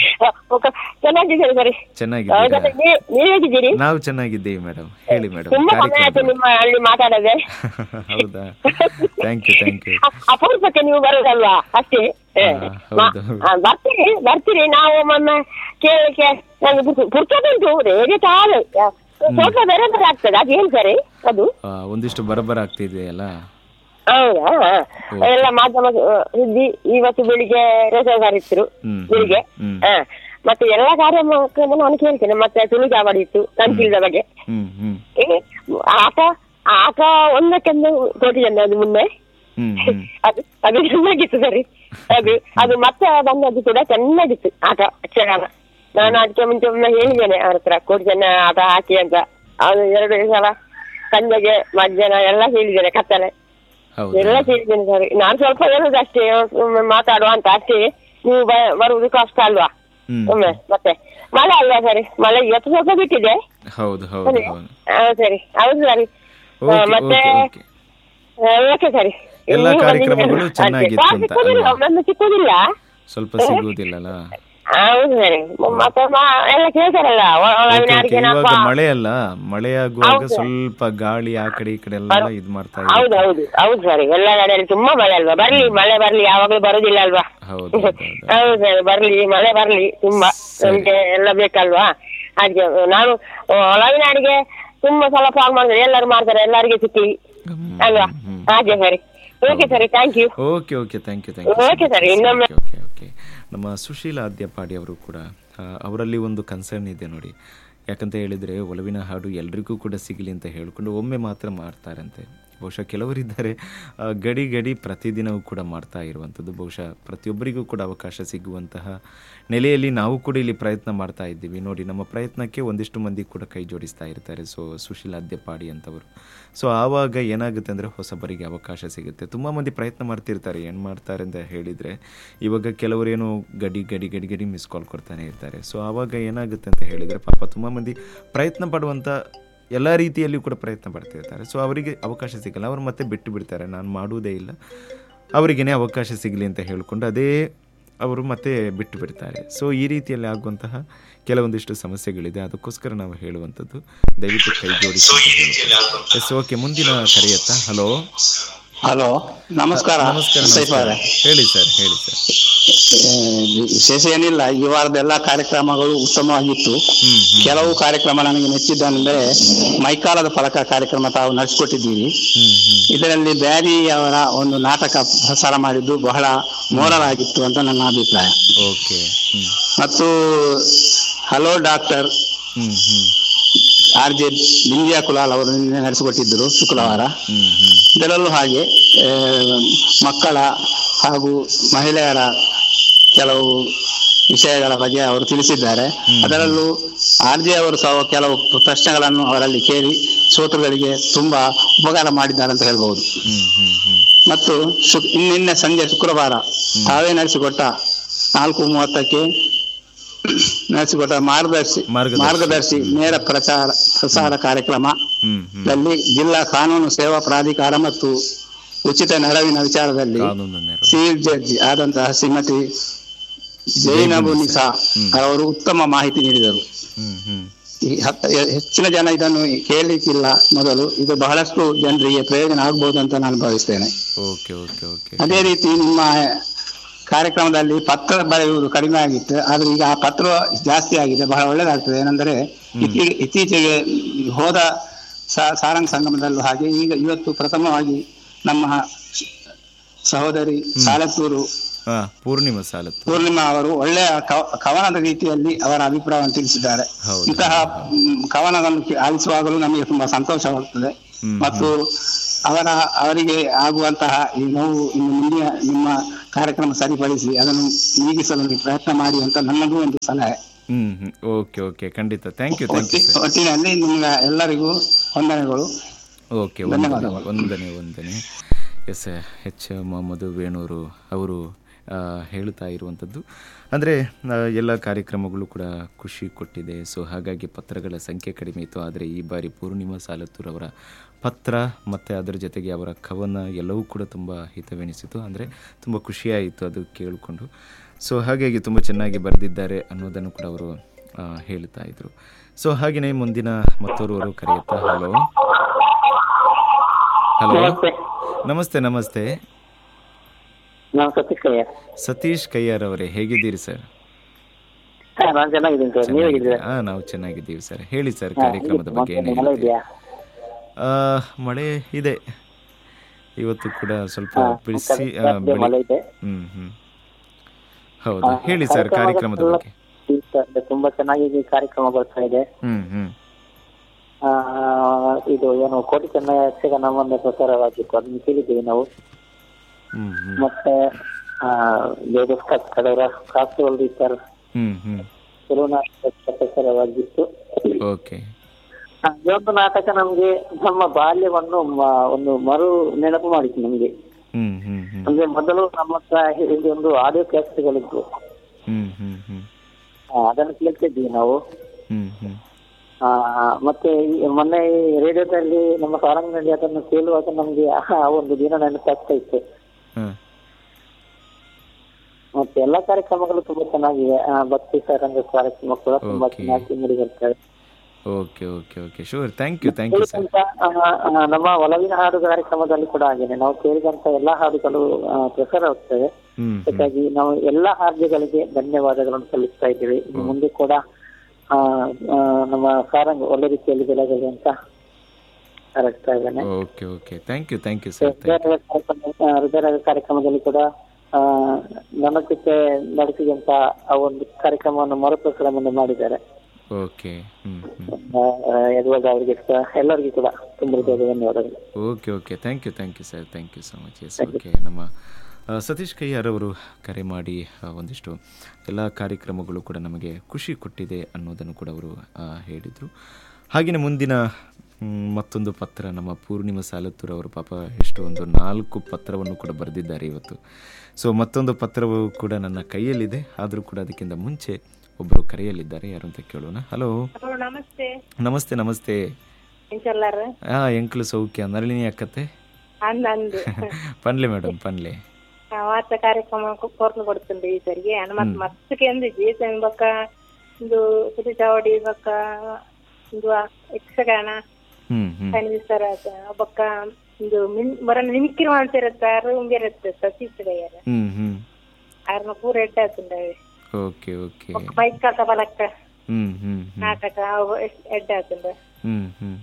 ಚೆನ್ನಾಗಿದ್ದೀರಾ? ನಾವು ಚೆನ್ನಾಗಿದ್ದೀವಿ ಮೇಡಮ್. ಹೇಳಿ ಮೇಡಮ್. ಹೌದಾ? Thank you thank you. ಅಪರೂಪಕ್ಕೆ ನೀವು ಬರೋದಲ್ವಾ ಅಷ್ಟೇ. ಬರ್ತೀರಿ ಬರ್ತೀರಿ ನಾವು ಮೊನ್ನೆ ಕೇಳಕ್ಕೆ ಪುರ್ತುಂಟು ರೇಡಿಯೋ ತಾಳು ಸ್ವಲ್ಪ ಬೇರೆ ಬೇರೆ ಆಗ್ತದೆ. ಅದು ಏನ್ ಸರಿ ಅದು ಒಂದಿಷ್ಟು ಬರಬರ ಆಗ್ತಿದೆಯಲ್ಲ. ಹೌದಾ? ಎಲ್ಲ ಮಾಧ್ಯಮ ಸುದ್ದಿ ಇವತ್ತು ಬೆಳಿಗ್ಗೆ ರೇಸಗಾರಿದ್ರು ಬೆಳಿಗ್ಗೆ. ಹ ಮತ್ತೆ ಎಲ್ಲಾ ಕಾರ್ಯಕ್ರಮ ನಾನು ಕೇಳ್ತೇನೆ. ಮತ್ತೆ ತುಳುಜಾವಡಿ ಇತ್ತು ಕಂಚಿಲ್ದ ಬಗ್ಗೆ ಆಟ ಆಟ ಒಂದಕ್ಕೊಂದು ಕೋಟಿ ಜನ ಅದು ಮುನ್ನೆ ಅದು ಅದು ಚೆನ್ನಾಗಿತ್ತು ಸರಿ. ಅದು ಅದು ಮತ್ತೆ ಬಂದದ್ದು ಕೂಡ ಚೆನ್ನಾಗಿತ್ತು ಆಟ ಯಕ್ಷಗಾನ. ನಾನು ಅದಕ್ಕೆ ಮುಂಚೆ ಒಮ್ಮೆ ಹೇಳಿದ್ದೇನೆ ಅವ್ರ ಹತ್ರ ಕೋಟಿ ಜನ ಆಟ ಹಾಕಿ ಅಂತ. ಅದು ಎರಡು ಸಲ ಸಂಜೆಗೆ ಮಧ್ಯಾಹ್ನ ಎಲ್ಲ ಹೇಳಿದ್ದೇನೆ, ಕತ್ತಲೆ ಎಲ್ಲ ಹೇಳಿದ್ದೇನೆ ಸರಿ. ನಾನು ಸ್ವಲ್ಪ ಹೇಳುದು ಅಷ್ಟೇ, ಮಾತಾಡುವ ಅಂತ ಅಷ್ಟೇ. ನೀವು ಬರುವುದು ಕಷ್ಟ ಅಲ್ವಾ ಒಮ್ಮೆ. ಮತ್ತೆ ಮಳೆ ಅಲ್ವಾ ಸರಿ, ಮಳೆ ಇವತ್ತು ಸ್ವಲ್ಪ ಬಿಟ್ಟಿದೆ. ಹೌದು ಸರಿ, ಹೌದು ಸರಿ. ಮತ್ತೆ ಓಕೆ ಸರಿ. ಎಲ್ಲ ಕಾರ್ಯಕ್ರಮಗಳು ಚೆನ್ನಾಗಿತ್ತು. ಒಮ್ಮೊಮ್ಮೆ ಸಿಕ್ಕುದಿಲ್ಲ, ಸ್ವಲ್ಪ ಸಿಗುವುದಿಲ್ಲ. ಹೌದು ಸರಿ. ಮತ್ತೆ ಮ- ಎಲ್ಲ ಕೇಳ್ತಾರಲ್ಲ ಒ- ಒಳಗಿನ ಓಕೆ ಓಕೆ ಅಡಿಗೆ ಇವಾಗ ನಪ್ಪ. ಮಳೆ ಅಲ್ಲ, ಮಳೆ ಆಗುವಾಗ ಹೌದು. ಸ್ವಲ್ಪ ಗಾಳಿ ಆ ಕಡೆ ಈ ಕಡೆ ಎಲ್ಲ ಇದು ಮಾಡ್ತಾ ಹೌದು ಇರುತ್ತೆ. ಹೌದು ಹೌದು ಸರಿ. ಎಲ್ಲ ಕಡೆಯಲ್ಲಿ ತುಂಬಾ ಮಳೆ ಅಲ್ವಾ, ಬರ್ಲಿ ಮಳೆ ಬರ್ಲಿ, ಯಾವಾಗ್ಲೂ ಬರುದಿಲ್ಲ ಅಲ್ವಾ. ಹೌದು ಹೌದು ಹೌದು. ಹೌದು ಸರಿ, ಬರ್ಲಿ ಮಳೆ ಬರ್ಲಿ, ತುಂಬಾ ನಮ್ಗೆ ಎಲ್ಲ ಬೇಕಲ್ವಾ. ಅದಕ್ಕೆ ನಾನು ಒಳಗಿನ ಅಡಿಗೆ ತುಂಬಾ ಸಲ ಕಾಲ್ ಮಾಡಿದ್ರೆ ಎಲ್ಲರೂ ಮಾಡ್ತಾರೆ, ಎಲ್ಲರಿಗೆ ಸಿಕ್ಕಿ ಅಲ್ವಾ. ಹಾಗೆ ಸರಿ. ಓಕೆ ಸರಿ, thank you. Okay okay thank you thank you. Okay sir, ಇನ್ನೊಮ್ಮೆ. ಓಕೆ ಓಕೆ ನಮ್ಮ ಸುಶೀಲ ಅದ್ಯಪಾಡಿ ಅವರು ಕೂಡ ಆ, ಅವರಲ್ಲಿ ಒಂದು ಕನ್ಸರ್ನ್ ಇದೆ ನೋಡಿ. ಯಾಕಂತ ಹೇಳಿದರೆ ಒಲವಿನ ಹಾಡು ಎಲ್ರಿಗೂ ಕೂಡ ಸಿಗಲಿ ಅಂತ ಹೇಳಿಕೊಂಡು ಒಮ್ಮೆ ಮಾತ್ರ ಮಾಡ್ತಾರಂತೆ. ಬಹುಶಃ ಕೆಲವರಿದ್ದಾರೆ ಆ, ಗಡಿ ಗಡಿ ಪ್ರತಿದಿನವೂ ಕೂಡ ಮಾಡ್ತಾ ಇರುವಂಥದ್ದು. ಬಹುಶಃ ಪ್ರತಿಯೊಬ್ಬರಿಗೂ ಕೂಡ ಅವಕಾಶ ಸಿಗುವಂತಹ ನೆಲೆಯಲ್ಲಿ ನಾವು ಕೂಡ ಇಲ್ಲಿ ಪ್ರಯತ್ನ ಮಾಡ್ತಾ ಇದ್ದೀವಿ ನೋಡಿ. ನಮ್ಮ ಪ್ರಯತ್ನಕ್ಕೆ ಒಂದಿಷ್ಟು ಮಂದಿ ಕೂಡ ಕೈ ಜೋಡಿಸ್ತಾ ಇರ್ತಾರೆ. ಸೊ ಸುಶೀಲ ಅದ್ಯಪಾಡಿ ಅಂತವರು. ಸೊ ಆವಾಗ ಏನಾಗುತ್ತೆ ಅಂದರೆ ಹೊಸಬರಿಗೆ ಅವಕಾಶ ಸಿಗುತ್ತೆ. ತುಂಬ ಮಂದಿ ಪ್ರಯತ್ನ ಮಾಡ್ತಿರ್ತಾರೆ, ಏನು ಮಾಡ್ತಾರೆ ಅಂತ ಹೇಳಿದರೆ ಇವಾಗ ಕೆಲವರೇನು ಗಡಿ ಗಡಿ ಗಡಿ ಗಡಿ ಮಿಸ್ ಕಾಲ್ ಕೊಡ್ತಾನೆ ಇರ್ತಾರೆ. ಸೊ ಆವಾಗ ಏನಾಗುತ್ತೆ ಅಂತ ಹೇಳಿದರೆ ಪಾಪ ತುಂಬ ಮಂದಿ ಪ್ರಯತ್ನ ಪಡುವಂಥ ಎಲ್ಲ ರೀತಿಯಲ್ಲಿಯೂ ಕೂಡ ಪ್ರಯತ್ನ ಪಡ್ತಿರ್ತಾರೆ. ಸೊ ಅವರಿಗೆ ಅವಕಾಶ ಸಿಗಲ್ಲ, ಅವರು ಮತ್ತೆ ಬಿಟ್ಟು ಬಿಡ್ತಾರೆ, ನಾನು ಮಾಡುವುದೇ ಇಲ್ಲ, ಅವರಿಗೇ ಅವಕಾಶ ಸಿಗಲಿ ಅಂತ ಹೇಳಿಕೊಂಡು ಅದೇ ಅವರು ಮತ್ತೆ ಬಿಟ್ಟು ಬಿಡ್ತಾರೆ. ಸೊ ಈ ರೀತಿಯಲ್ಲಿ ಆಗುವಂತಹ ಕೆಲವೊಂದಿಷ್ಟು ಸಮಸ್ಯೆಗಳಿದೆ. ಅದಕ್ಕೋಸ್ಕರ ನಾವು ಹೇಳುವಂಥದ್ದು ದಯವಿಟ್ಟು ಕೈ ಜೋಡಿಸಿ ಅಂತ ಹೇಳಿ. ಎಸ್ ಓಕೆ, ಮುಂದಿನ ಕರೆಯತ್ತಾ? ಹಲೋ ಹಲೋ, ನಮಸ್ಕಾರ. ನಮಸ್ಕಾರ ಸೈಫ್ ನಮಸ್ಕಾರ. ಅವರೇ. ಹೇಳಿ ಸರ್ ಹೇಳಿ ಸರ್. ಏ, ವಿಶೇಷ ಏನಿಲ್ಲ, ಈ ವಾರದ ಎಲ್ಲಾ ಕಾರ್ಯಕ್ರಮಗಳು ಉತ್ತಮವಾಗಿತ್ತು. ಹ್ಮ್ ಹ್ಮ್ ಕೆಲವು ಕಾರ್ಯಕ್ರಮ ನನಗೆ ಮೆಚ್ಚಿದ್ದಂದ್ರೆ ಮೈಕಾಲದ ಫಲಕ ಕಾರ್ಯಕ್ರಮ ತಾವು ನಡೆಸಿಕೊಟ್ಟಿದ್ದೀರಿ. ಹ್ಮ್ ಹ್ಮ್ ಇದರಲ್ಲಿ ಬ್ಯಾರಿ ಅವರ ಒಂದು ನಾಟಕ ಪ್ರಸಾರ ಮಾಡಿದ್ದು ಬಹಳ ಮೋರಲ್ ಆಗಿತ್ತು ಅಂತ ನನ್ನ ಅಭಿಪ್ರಾಯ. ಓಕೆ. ಹ್ಮ್ ಮತ್ತು ಹಲೋ ಡಾಕ್ಟರ್ ಹ್ಮ್ ಹ್ಮ್ ಆರ್ ಜೆ ಬಿಂದ್ಯಾ ಕುಲಾಲ್ ಅವರು ನಿನ್ನೆ ನಡೆಸಿಕೊಟ್ಟಿದ್ದರು ಶುಕ್ರವಾರ. ಹ್ಮ್ ಹ್ಮ್ ಇದರಲ್ಲೂ ಹಾಗೆ ಆ, ಮಕ್ಕಳ ಹಾಗೂ ಮಹಿಳೆಯರ ಕೆಲವು ವಿಷಯಗಳ ಬಗ್ಗೆ ಅವರು ತಿಳಿಸಿದ್ದಾರೆ. ಅದರಲ್ಲೂ ಆರ್ ಜೆ ಅವರು ಸಹ ಕೆಲವು ಪ್ರಶ್ನೆಗಳನ್ನು ಅವರಲ್ಲಿ ಕೇಳಿ ಶ್ರೋತೃಗಳಿಗೆ ತುಂಬಾ ಉಪಕಾರ ಮಾಡಿದ್ದಾರೆ ಅಂತ ಹೇಳ್ಬಹುದು. ಹ್ಮ್ ಹ್ಮ್ ಹ್ಮ್ ಮತ್ತು ಶು- ನಿನ್ನೆ ಸಂಜೆ ಶುಕ್ರವಾರ ತಾವೇ ನಡೆಸಿಕೊಟ್ಟ ನಾಲ್ಕು ಮೂವತ್ತಕ್ಕೆ ನಡೆಸಿಕೊಟ್ಟ ಮಾರ್ಗದರ್ಶಿ ಮಾರ್ಗದರ್ಶಿ. ಮಾರ್ಗದರ್ಶಿ ನೇರ ಪ್ರಚಾರ ಪ್ರಸಾರ ಕಾರ್ಯಕ್ರಮ ಹ್ಮ್ ಹ್ಮ್ ದಲ್ಲಿ ಜಿಲ್ಲಾ ಕಾನೂನು ಸೇವಾ ಪ್ರಾಧಿಕಾರ ಮತ್ತು ಉಚಿತ ನೆರವಿನ ವಿಚಾರದಲ್ಲಿ ಕಾನೂನು ನೆರವು. ಚೀಫ್ ಜಡ್ಜ್ ಆದಂತಹ ಶ್ರೀಮತಿ ಜೈನಬುನಿಸಾ ಅವರು ಉತ್ತಮ ಮಾಹಿತಿ ನೀಡಿದರು. ಹ್ಮ್ ಹ್ಮ್ ಈ ಹತ್ತ- ಹೆಚ್ಚಿನ ಜನ ಇದನ್ನು ಕೇಳಲಿಕ್ಕಿಲ್ಲ ಮೊದಲು. ಇದು ಬಹಳಷ್ಟು ಜನರಿಗೆ ಪ್ರಯೋಜನ ಆಗ್ಬಹುದು ಅಂತ ನಾನು ಭಾವಿಸ್ತೇನೆ. Okay okay okay. ಅದೇ ರೀತಿ ನಿಮ್ಮ ಕಾರ್ಯಕ್ರಮದಲ್ಲಿ ಪತ್ರ ಬರೆಯುವುದು ಕಡಿಮೆ ಆಗಿತ್ತು, ಆದ್ರೆ ಈಗ ಆ ಪತ್ರ ಜಾಸ್ತಿ ಆಗಿದೆ, ಬಹಳ ಒಳ್ಳೆದಾಗ್ತದೆ. ಏನಂದ್ರೆ ಇತ್ತೀ- ಇತ್ತೀಚೆಗೆ ಹೋದ ಸಾ- ಸಾರಂಗ್ ಸಂಗಮದಲ್ಲೂ ಹಾಗೆ ಈಗ ಇವತ್ತು ಪ್ರಥಮವಾಗಿ ನಮ್ಮ ಸಹೋದರಿ ಸಾಲತ್ತೂರು ಹಾ ಪೂರ್ಣಿಮಾ ಸಾಲತ್ತು. ಪೂರ್ಣಿಮಾ ಅವರು ಒಳ್ಳೆಯ ಕವ- ಕವನದ ರೀತಿಯಲ್ಲಿ ಅವರ ಅಭಿಪ್ರಾಯವನ್ನು ತಿಳಿಸಿದ್ದಾರೆ. ಹೌದು. ಇಂತಹ ಮ್, ಕವನಗಳನ್ನು ಕೇ- ಆಲಿಸುವಾಗಲೂ ನಮಗೆ ತುಂಬಾ ಸಂತೋಷವಾಗುತ್ತದೆ. ಹ್ಮ್, ಮತ್ತು ಅವರ ಅವರಿಗೆ ಆಗುವಂತಹ ಈ ನೋವು ಇನ್ನು ಮುಂದಿನ ನಿಮ್ಮ ಕಾರ್ಯಕ್ರಮ ಸರಿಪಡಿಸಿ ಅದನ್ನು ನೀಗಿಸಲು ನೀವು ಪ್ರಯತ್ನ ಮಾಡಿ ಅಂತ ನನ್ನದು ಒಂದು ಸಲಹೆ. ಹ್ಮ್ ಹ್ಮ್ ಓಕೆ ಓಕೆ ಖಂಡಿತ. ಥ್ಯಾಂಕ್ ಯು ಥ್ಯಾಂಕ್ ಯು ಒಟ್ಟಿ- ಸರ್. ಒಟ್ಟಿನಲ್ಲಿ ನಿಮ್ಗೆ ಎಲ್ಲರಿಗೂ ವಂದನೆಗಳು. ಓಕೆ ವಂದನೆ ಧನ್ಯವಾದಗಳು. ವಂದನೆ ವಂದನೆ. ಎಸ್ ಎಚ್ ಮೊಹಮ್ಮದ್ ವೇಣೂರು ಅವರು ಆ, ಹೇಳ್ತಾ ಇರುವಂಥದ್ದು ಅಂದರೆ ಎಲ್ಲ ಕಾರ್ಯಕ್ರಮಗಳು ಕೂಡ ಖುಷಿ ಕೊಟ್ಟಿದೆ. ಸೊ ಹಾಗಾಗಿ ಪತ್ರಗಳ ಸಂಖ್ಯೆ ಕಡಿಮೆ ಇತ್ತು, ಆದರೆ ಈ ಬಾರಿ ಪೂರ್ಣಿಮಾ ಸಾಲತ್ತೂರವರ ಪತ್ರ ಮತ್ತು ಅದರ ಜೊತೆಗೆ ಅವರ ಕವನ ಎಲ್ಲವೂ ಕೂಡ ತುಂಬ ಹಿತವೆನಿಸಿತು. ಅಂದರೆ ತುಂಬ ಖುಷಿಯಾಯಿತು ಅದು ಕೇಳಿಕೊಂಡು. ಸೊ ಹಾಗಾಗಿ ತುಂಬ ಚೆನ್ನಾಗಿ ಬರೆದಿದ್ದಾರೆ ಅನ್ನೋದನ್ನು ಕೂಡ ಅವರು ಆ, ಹೇಳ್ತಾ ಇದ್ರು. ಸೊ ಹಾಗೆಯೇ ಮುಂದಿನ ಮತ್ತೋರ್ವರು ಕರೆಯುತ್ತಾ. ಹಲೋ ಹಲೋ ನಮಸ್ತೆ ನಮಸ್ತೆ. ನಾನು ಸತೀಶ್ ಕೈಯರ್. ಸತೀಶ್ ಕೈಯಾರ್ ಅವರೇ, ಹೇಗಿದ್ದೀರಿ ಸರ್? ನಾನು ಚೆನ್ನಾಗಿದ್ದೀನಿ ಸರ್, ನೀವು ಹೇಗಿದ್ದೀರಾ? ಹಾ ನಾವು ಚೆನ್ನಾಗಿದ್ದೀವಿ ಸರ್. ಹೇಳಿ ಸರ್, ಕಾರ್ಯಕ್ರಮದ ಬಗ್ಗೆ ಏನು ಹೇಳ್ತೀರಿ? ಆ, ಮಳೆ ಇದೆ ಇವತ್ತು ಕೂಡ ಸ್ವಲ್ಪ ಬಿಸಿ ಆ, ಬೆಳಿ- ಹ್ಮ್ ಹ್ಮ್ ಹೌದು. ಹೇಳಿ ಸರ್ ಕಾರ್ಯಕ್ರಮದ ಬಗ್ಗೆ. ತುಂಬಾ ಚೆನ್ನಾಗಿ ಕಾರ್ಯಕ್ರಮ ಬರ್ತಾ ಇದೆ. ಹ್ಮ್ ಹ್ಮ್ ಆ, ಇದು ಏನು ಕೋಟಿ ಚೆನ್ನೈ ಯಕ್ಷಗಾನ ಮೊನ್ನೆ ಪ್ರಸಾರವಾಗಿತ್ತು, ಅದನ್ನು ಕೇಳಿದ್ದೀವಿ ನಾವು. ಹ್ಮ್ ಹ್ಮ್ ಮತ್ತೆ ಕಾಸ್ಟಲ್ ಸರ್ ಹ್ಮ್ ಹ್ಮ್ ಕೆಲವು ನಾಟಕ ಪ್ರಸಾರವಾಗಿತ್ತು. ಓಕೆ. ಆ, ಈ ಒಂದು ನಾಟಕ ನಮ್ಗೆ ನಮ್ಮ ಬಾಲ್ಯವನ್ನು ಮ- ಒಂದು ಮರು ನೆನಪು ಮಾಡಿತ್ತು ನಮ್ಗೆ. ಹ್ಮ್ ಹ್ಮ್ ಹ್ಮ್ ಅಂದ್ರೆ ಮೊದಲು ನಮ್ಮ ಹತ್ರ ಇಲ್ಲಿ ಒಂದು ಆಡಿಯೋ ಕ್ಯಾಸೆಟ್ಗಳಿತ್ತು, ಹ್ಮ್ ಹ್ಮ್ ಹ್ಮ್ ಅದನ್ನು ಕೇಳ್ತಿದ್ವಿ ನಾವು. ಹ್ಮ್ ಹ್ಮ್ ಆ, ಮತ್ತೆ ಈ ಮೊನ್ನೆ ಈ ರೇಡಿಯೋದಲ್ಲಿ ನಮ್ಮ ಸಾರಂಗನಲ್ಲಿ ಅದನ್ನು ಕೇಳುವಾಗ ನಮ್ಗೆ ಆ ಒಂದು ದಿನ ನೆನಪಾಗ್ತಾ ಇತ್ತು. ಹಾ ಮತ್ತೆ ಮತ್ತೆ ಎಲ್ಲಾ ಕಾರ್ಯಕ್ರಮಗಳು ತುಂಬಾ ಚೆನ್ನಾಗಿವೆ. ಆ, ಭಕ್ತಿ ಸಾರಂಗ ಕಾರ್ಯಕ್ರಮ ಕೂಡ ತುಂಬಾ Okay. ಚೆನ್ನಾಗಿ ಮೂಡಿ ಬರ್ತವೆ. Okay okay okay sure thank you thank you sir. ಕೇಳಿದಂತ, ಆ, ಆ, ನಮ್ಮ ಒಲವಿನ ಹಾಡು ಕಾರ್ಯಕ್ರಮದಲ್ಲಿ ಕೂಡ ಹಾಗೇನೆ ನಾವು ಕೇಳಿದಂತ ಎಲ್ಲಾ ಹಾಡುಗಳು ಆ, ಪ್ರಸಾರವಾಗ್ತವೆ. ಹ್ಮ್ ಹ್ಮ್ ಹಾಗಾಗಿ ನಾವು ಎಲ್ಲಾ ಹಾರ್ದಿಗಳಿಗೆ ಧನ್ಯವಾದಗಳನ್ನು ಸಲ್ಲಿಸ್ತಾ ಇದ್ದೀವಿ. ಇನ್ನು ಮುಂದೆ ಕೂಡ ಆ, ಆ, ನಮ್ಮ ಸಾರಂಗ್ ಒಳ್ಳೆ ರೀತಿಯಲ್ಲಿ ಬೆಳಗಲಿ ಅಂತ ಹಾರೈಸ್ತಾ ಇದ್ದೇನೆ. Okay okay thank you thank you sir thank you. ಹೃದಯರಾಗ ಕಾರ್ಯಕ್ರಮ ಆ, ಹೃದಯರಾಗ ಕಾರ್ಯಕ್ರಮದಲ್ಲಿ ಕೂಡ ಆ, ನನ್ನ ಜೊತೆ ನಡೆಸಿದಂತ ಆ ಒಂದು ಕಾರ್ಯಕ್ರಮವನ್ನು ಮರುಪ್ರಸಾರ ಮುಂದೆ ಮಾಡಿದ್ದಾರೆ. ಓಕೆ ಹ್ಮ್ ಹ್ಮ್ ಯದುವರ್ಗ ಅವರಿಗೆ ಸ- ಎಲ್ಲರಿಗೂ ಕೂಡ ತುಂಬ ಹೃದಯದ ಧನ್ಯವಾದಗಳು. Okay okay thank you thank you sir thank you so much. Yes okay ನಮ್ಮ ಆ, ಸತೀಶ್ ಕೈಯಾರ್ ಅವರು ಕರೆ ಮಾಡಿ ಆ, ಒಂದಿಷ್ಟು ಎಲ್ಲ ಕಾರ್ಯಕ್ರಮಗಳು ಕೂಡ ನಮಗೆ ಖುಷಿ ಕೊಟ್ಟಿದೆ ಅನ್ನೋದನ್ನು ಕೂಡ ಅವರು ಆ, ಹೇಳಿದರು. ಹಾಗೆಯೇ ಮುಂದಿನ ಮ್, ಮತ್ತೊಂದು ಪತ್ರ ನಮ್ಮ ಪೂರ್ಣಿಮಾ ಸಾಲತ್ತೂರ್ ಅವರು ಪಾಪ ಎಷ್ಟು ಒಂದು ನಾಲ್ಕು ಪತ್ರವನ್ನು ಕೂಡ ಬರೆದಿದ್ದಾರೆ ಇವತ್ತು. ಸೊ ಮತ್ತೊಂದು ಪತ್ರವು ಕೂಡ ನನ್ನ ಕೈಯಲ್ಲಿದೆ, ಆದರೂ ಕೂಡ ಅದಕ್ಕಿಂತ ಮುಂಚೆ ಒಬ್ಬರು ಕರೆಯಲ್ಲಿದ್ದಾರೆ, ಯಾರು ಅಂತ ಕೇಳೋಣ. ಹಲೋ ನಮಸ್ತೆ. ನಮಸ್ತೆ ನಮಸ್ತೆ. ಎಂಚಲ್ಲಾರ ಹಾಂ ಎಂಕ್ಲು ಸೌಖ್ಯ ನರಳಿನಿ ಅಕ್ಕತ್ತೆ ಅಂದಂದು ಪನ್ಲೆ ಮೇಡಮ್ ಪನ್ಲೆ ವಾರ್ತ ಕಾರ್ಯಕ್ರಮ ಕೊರ್ಲು ಕೊಡ್ತಂದೆ ಈ ಸರಿಗೆ ಅನ್ನ ಮತ್ ಮತ್ತಕ್ಕೆ ಅಂದಿದ್ವಿ ಸಣ್ಣ ಬಕ್ಕ ಒಂದು ಸುದ್ದಿ ಚಾವಡಿ ಬಕ್ಕ ಒಂದು ಯಕ್ಷಗಾನ ಹ್ಮ್ ಹ್ಮ್ ಕಣಿಸ್ತಾರ ಬಕ್ಕ ಒಂದು ಮಿನ್ ಬರನ್ನ ನಿಮಿಕ್ಕಿರುವ ಅಂತಿರತ್ತಾರು ಉಂಗಿರತ್ತೆ ಸತೀಶ್ಗಯ್ಯಾರ ಹ್ಮ್ ಹ್ಮ್ ಅವ್ರನ್ನ ಪೂರ ಎಡ್ಡ ಆತಂಡವೆ ಓಕೆ ಓಕೆ ಬೈಕ್ ಕಾಕ ಬಲಕ್ಕ ಹ್ಮ್ ಹ್ಮ್ ಹ್ಮ್ ನಾಟಕ ಅವು ಎಷ್ಟ್ ಎಡ್ಡ ಆತಂಡ ಹ್ಮ್ ಹ್ಮ್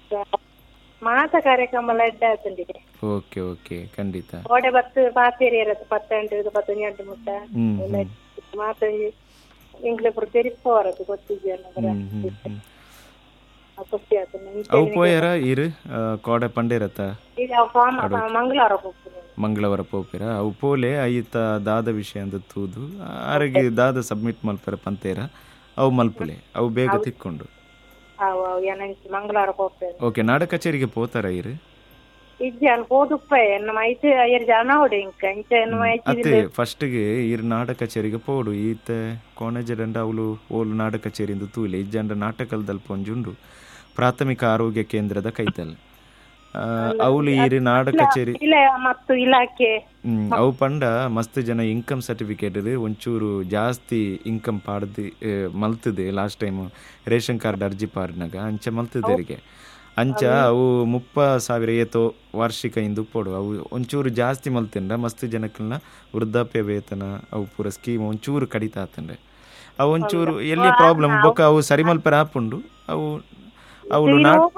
ಮಾತ ಕಾರ್ಯಕ್ರಮ ಎಲ್ಲ ಎಡ್ಡ ಆತಂಡಿದೆ. ಓಕೆ ಓಕೆ ಖಂಡಿತ. ಓಡೆ ಬತ್ತು ಪಾತೇರಿ ಇರತ್ತೆ ಪತ್ತೆಂಟು ಇದು ಪತ್ತೊಂದು ಗಂಟೆ ಮುಟ್ಟ ಹ್ಮ್ ಮಾತ ಇಂಗ್ಲೀಪುರ ತೆರಿಪೋರದು ಗೊತ್ತಿದ್ಯಾ ಹ್ಮ್ ಹ್ಮ್ ಹ್ಮ್ ಖುಷಿ ಆಯ್ತು ಅವು ಪೋಯರ ಇರು ಕೋಡೆ ಪಂಡೇರತ್ತ ಈಗ ಮಂಗಳವಾರ ಹೋಗ್ತೀನಿ. ಮಂಗಳವಾರ ಪೋಪಿರ ಅವು ಪೋಲೆ ಐತ ದಾದ ವಿಷಯ ಅಂದ ತೂದು ಆರಗೆ ದಾದ ಸಬ್ಮಿಟ್ ಮಲ್ಪರ ಪಂತೇರ ಅವು ಮಲ್ಪುಲೆ ಅವು ಬೇಗ ತಿಕ್ಕೊಂಡು ಅವು ಅವು ಏನಂತ ಮಂಗಳವಾರ ಹೋಗ್ತೇನೆ. ಓಕೆ ನಾಡ ಕಚೇರಿಗೆ ಪೋತಾರ ಇರು ಇಜ್ಜಾನ್ ಹೋದುಪ್ಪ ಎನ್ನ ಮೈತ್ ಅಯ್ಯರ್ ಜನ ಹೊಡೆ ಇಂಕ ಇಂಚ ಎನ್ನ ಮೈತ್ ಅತ್ತೆ ಫಸ್ಟ್ಗೆ ಇರು ನಾಡ ಕಚೇರಿಗೆ ಪೋಡು ಈತ ಕೋಣೆಜರಂಡ ಅವಳು ಓಲು ನಾಡ ಕಚೇರಿಯಿಂದ ತೂಲೆ ಇಜ್ಜಂಡ ನಾಟಕಲ್ದಲ್ಲಿ ಪೊಂಜುಂಡು ಪ್ರಾಥಮಿಕ ಆರೋಗ್ಯ ಕೇಂದ್ರದ ಕೈತಲ್ ಅವಳು ಇರು ನಾಡ ಕಚೇರಿ ಇಲ್ಲ ಮತ್ತು ಇಲಾಖೆ ಹ್ಮ್ ಅವು ಪಂಡ ಮಸ್ತ್ ಜನ ಇನ್ಕಮ್ ಸರ್ಟಿಫಿಕೇಟ್ ಒಂಚೂರು ಜಾಸ್ತಿ income ಪಾಡ್ದು ಮಲ್ತದೆ last time ration card ಅರ್ಜಿ ಪಾಡ್ನಾಗ ಅಂಚ ಮಲ್ತದರಿಗೆ ಅಂಚ ಅವು ಮುಪ್ಪ ಸಾವಿರ ಏತೋ ವಾರ್ಷಿಕ ಇಂದು ಪೋಡು ಅವು ಒಂಚೂರು ಜಾಸ್ತಿ ಮಲ್ತಿಂಡ ಮಸ್ತ್ ಜನಕ್ಕಲ್ನ ವೃದ್ಧಾಪ್ಯ ವೇತನ ಅವು ಪೂರ ಸ್ಕೀಮ್ ಒಂಚೂರು ಕಡಿತಾ ಆತಂಡ್ರೆ ಅವು ಒಂಚೂರು ಎಲ್ಲಿ ಪ್ರಾಬ್ಲಮ್ ಬೊಕ್ಕ ಅವು ಸರಿ ಮಲ್ಪರ ಆಪುಂಡು ಅವು ಅವಳು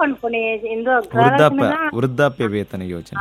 ವೃದ್ಧಾಪ್ಯ ವೃದ್ಧಾಪ್ಯ ವೇತನ ಯೋಜನೆ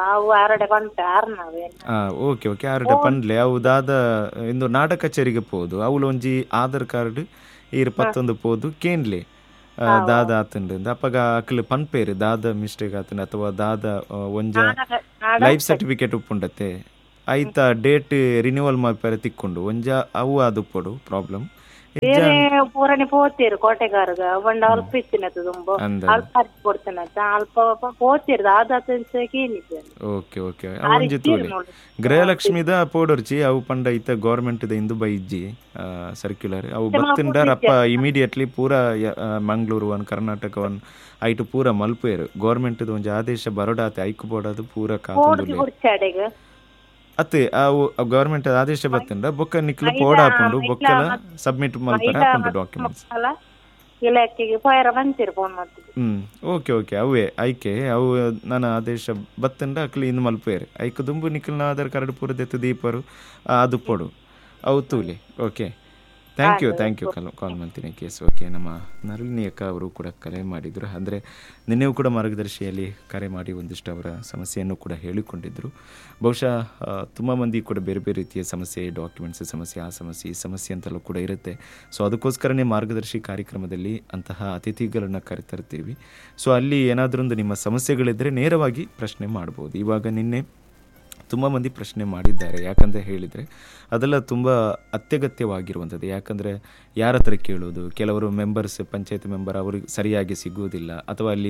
ಓಕೆ ಓಕೆ ಆರಡೆ ಪಂಡ್ಲೆ ಅವು ದಾದ ಇಂದು ನಾಡ ಕಚೇರಿಗೆ ಪೋದು ಅವಳು ಒಂಜಿ ಆಧಾರ್ ಕಾರ್ಡ್ ಈರು ಪತ್ತೊಂದು ಪೋದು ಕೇನ್ಲೆ ದಾದ ಆತಂಡ ಅಪ್ಪಗ ಅಕ್ಲು ಪನ್ಪೇರು ದಾದ ಮಿಸ್ಟೇಕ್ ಆತಂಡ ಅಥವಾ ದಾದ ಒಂಜ ಲೈಫ್ ಸರ್ಟಿಫಿಕೇಟ್ ಉಪ್ಪುಂಡತ್ತೆ ಐತ ಡೇಟ್ ರಿನ್ಯೂವಲ್ ಮಾಡ್ಪಾರ ತಿಕ್ಕೊಂಡು ಒಂಜ ಅವು ಅದು ಪೋಡು ಪ್ರಾಬ್ಲಮ್ ಬೇರೆ ಪೂರನೆ ಪೋತೀರು ಕೋಟೆಗಾರಗ ಬಂಡ ಅಲ್ಪ ಇತ್ತಿನದು ತುಂಬ ಅಲ್ಪ ಹರಿಸಿ ಕೊಡ್ತೇನಂತ ಅಲ್ಪ ಪೋತೀರ್ದು ಆದಾತೇನಿದೆ. ಓಕೆ ಓಕೆ ಅವಂಜಿ ತೂಲಿ ಗೃಹಲಕ್ಷ್ಮಿದ ಪೋಡರ್ಚಿ ಅವು ಪಂಡ ಐತ ಗೌರ್ಮೆಂಟ್ ಇಂದು ಬೈಜಿ ಸರ್ಕ್ಯುಲರ್ ಅವು ಬತ್ತಿಂಡರ್ ಅಪ್ಪ ಇಮಿಡಿಯೇಟ್ಲಿ ಪೂರ ಮಂಗಳೂರು ಒನ್ ಕರ್ನಾಟಕ ಒನ್ ಐಟು ಪೂರ ಮಲ್ಪೇರು ಗೌರ್ಮೆಂಟ್ ಒಂಜಿ ಆದೇಶ ಬರೋಡಾತೆ ಐಕು ಬೋಡದು ಪೂರ ಕಾತು ಅತ್ತೆ ಅವು ಗವರ್ಮೆಂಟ್ ಆದೇಶ ಬತ್ತಂಡ ಬೊಕ್ಕ ನಿಕ್ಲು ಪೋಡ ಹಾಕೊಂಡು ಬೊಕ್ಕಲ ಸಬ್ಮಿಟ್ ಮಲ್ಪರ ಹಾಕೊಂಡು ಡಾಕ್ಯುಮೆಂಟ್ಸ್ ಇಲಾಖೆಗೆ ಫೈರ್ ಬಂತಿರು ಫೋನ್ ಮಾಡ್ತೀವಿ. ಹ್ಮ್ ಓಕೆ ಓಕೆ ಅವೇ ಐಕೆ ಅವು ನನ್ನ ಆದೇಶ ಬತ್ತಂಡ ಅಕ್ಲಿ ಇನ್ನು ಮಲ್ಪೇರು ಐಕ ದುಂಬು ನಿಕ್ಲಿನ ಆಧಾರ್ ಕಾರ್ಡ್ ಪೂರ ದೆತ್ತು ದೀಪರು ಅದು ಪೋಡು ಅವು ತೂಲಿ. Okay thank you thank you call ಕಾಲ್ ಮಾಡ್ತೀನಿ ಕೇಸ್. ಓಕೆ ನಮ್ಮ ನರಳಿನಿ ಅಕ್ಕ ಅವರು ಕೂಡ ಕರೆ ಮಾಡಿದರು. ಅಂದರೆ ನಿನ್ನೆಯೂ ಕೂಡ ಮಾರ್ಗದರ್ಶಿಯಲ್ಲಿ ಕರೆ ಮಾಡಿ ಒಂದಿಷ್ಟು ಅವರ ಸಮಸ್ಯೆಯನ್ನು ಕೂಡ ಹೇಳಿಕೊಂಡಿದ್ದರು. ಬಹುಶಃ ತುಂಬ ಮಂದಿ ಕೂಡ ಬೇರೆ ಬೇರೆ ರೀತಿಯ ಸಮಸ್ಯೆ, ಡಾಕ್ಯುಮೆಂಟ್ಸ್ ಸಮಸ್ಯೆ, ಆ ಸಮಸ್ಯೆ ಈ ಸಮಸ್ಯೆ ಅಂತೆಲ್ಲ ಕೂಡ ಇರುತ್ತೆ. ಸೊ ಅದಕ್ಕೋಸ್ಕರನೇ ಮಾರ್ಗದರ್ಶಿ ಕಾರ್ಯಕ್ರಮದಲ್ಲಿ ಅಂತಹ ಅತಿಥಿಗಳನ್ನು ಕರೆತರ್ತೀವಿ. ಸೊ ಅಲ್ಲಿ ಏನಾದರೊಂದು ನಿಮ್ಮ ಸಮಸ್ಯೆಗಳಿದ್ದರೆ ನೇರವಾಗಿ ಪ್ರಶ್ನೆ ಮಾಡ್ಬೋದು. ಇವಾಗ ನಿನ್ನೆ ತುಂಬ ಮಂದಿ ಪ್ರಶ್ನೆ ಮಾಡಿದ್ದಾರೆ. ಯಾಕಂತ ಹೇಳಿದರೆ ಅದೆಲ್ಲ ತುಂಬ ಅತ್ಯಗತ್ಯವಾಗಿರುವಂಥದ್ದು. ಯಾಕಂದರೆ ಯಾರ ಹತ್ರ ಕೇಳೋದು, ಕೆಲವರು ಮೆಂಬರ್ಸ್ ಪಂಚಾಯತ್ ಮೆಂಬರ್ ಅವ್ರಿಗೆ ಸರಿಯಾಗಿ ಸಿಗುವುದಿಲ್ಲ, ಅಥವಾ ಅಲ್ಲಿ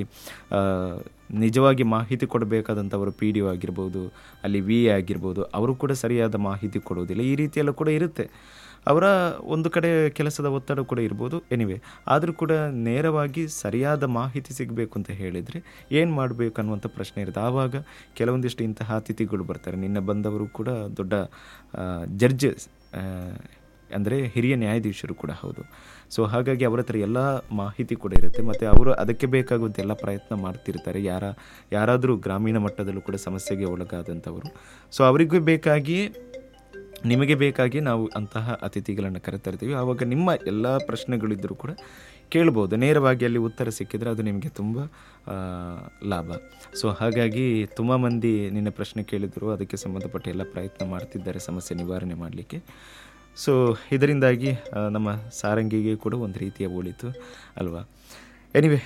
ನಿಜವಾಗಿ ಮಾಹಿತಿ ಕೊಡಬೇಕಾದಂಥವರು ಪಿ ಡಿ ಒ ಆಗಿರ್ಬೋದು, ಅಲ್ಲಿ ವಿ ಎ ಆಗಿರ್ಬೋದು, ಅವರು ಕೂಡ ಸರಿಯಾದ ಮಾಹಿತಿ ಕೊಡೋದಿಲ್ಲ. ಈ ರೀತಿಯೆಲ್ಲ ಕೂಡ ಇರುತ್ತೆ. ಅವರ ಒಂದು ಕಡೆ ಕೆಲಸದ ಒತ್ತಡ ಕೂಡ ಇರ್ಬೋದು. ಎನಿವೆ ಆದರೂ ಕೂಡ ನೇರವಾಗಿ ಸರಿಯಾದ ಮಾಹಿತಿ ಸಿಗಬೇಕು ಅಂತ ಹೇಳಿದರೆ ಏನು ಮಾಡಬೇಕು ಅನ್ನುವಂಥ ಪ್ರಶ್ನೆ ಇರುತ್ತೆ. ಆವಾಗ ಕೆಲವೊಂದಿಷ್ಟು ಇಂತಹ ಅತಿಥಿಗಳು ಬರ್ತಾರೆ. ನಿನ್ನೆ ಬಂದವರು ಕೂಡ ದೊಡ್ಡ ಜಡ್ಜ್ ಅಂದರೆ ಹಿರಿಯ ನ್ಯಾಯಾಧೀಶರು ಕೂಡ ಹೌದು. ಸೊ ಹಾಗಾಗಿ ಅವರ ಹತ್ರ ಎಲ್ಲ ಮಾಹಿತಿ ಕೂಡ ಇರುತ್ತೆ ಮತ್ತು ಅವರು ಅದಕ್ಕೆ ಬೇಕಾಗುವಂಥ ಎಲ್ಲ ಪ್ರಯತ್ನ ಮಾಡ್ತಿರ್ತಾರೆ. ಯಾರ ಯಾರಾದರೂ ಗ್ರಾಮೀಣ ಮಟ್ಟದಲ್ಲೂ ಕೂಡ ಸಮಸ್ಯೆಗೆ ಒಳಗಾದಂಥವರು. ಸೊ ಅವರಿಗೂ ಬೇಕಾಗಿಯೇ ನಿಮಗೆ ಬೇಕಾಗಿ ನಾವು ಅಂತಹ ಅತಿಥಿಗಳನ್ನು ಕರೆತರ್ತೀವಿ. ಆವಾಗ ನಿಮ್ಮ ಎಲ್ಲ ಪ್ರಶ್ನೆಗಳಿದ್ದರೂ ಕೂಡ ಕೇಳ್ಬೋದು. ನೇರವಾಗಿ ಅಲ್ಲಿ ಉತ್ತರ ಸಿಕ್ಕಿದರೆ ಅದು ನಿಮಗೆ ತುಂಬ ಲಾಭ. ಸೊ ಹಾಗಾಗಿ ತುಂಬ ಮಂದಿ ನಿನ್ನೆ ಪ್ರಶ್ನೆ ಕೇಳಿದರು, ಅದಕ್ಕೆ ಸಂಬಂಧಪಟ್ಟ ಎಲ್ಲ ಪ್ರಯತ್ನ ಮಾಡ್ತಿದ್ದಾರೆ ಸಮಸ್ಯೆ ನಿವಾರಣೆ ಮಾಡಲಿಕ್ಕೆ. ಸೊ ಇದರಿಂದಾಗಿ ನಮ್ಮ ಸಾರಂಗಿಗೆ ಕೂಡ ಒಂದು ರೀತಿಯ ಒಳಿತು ಅಲ್ವಾ. ಎನಿವೆ,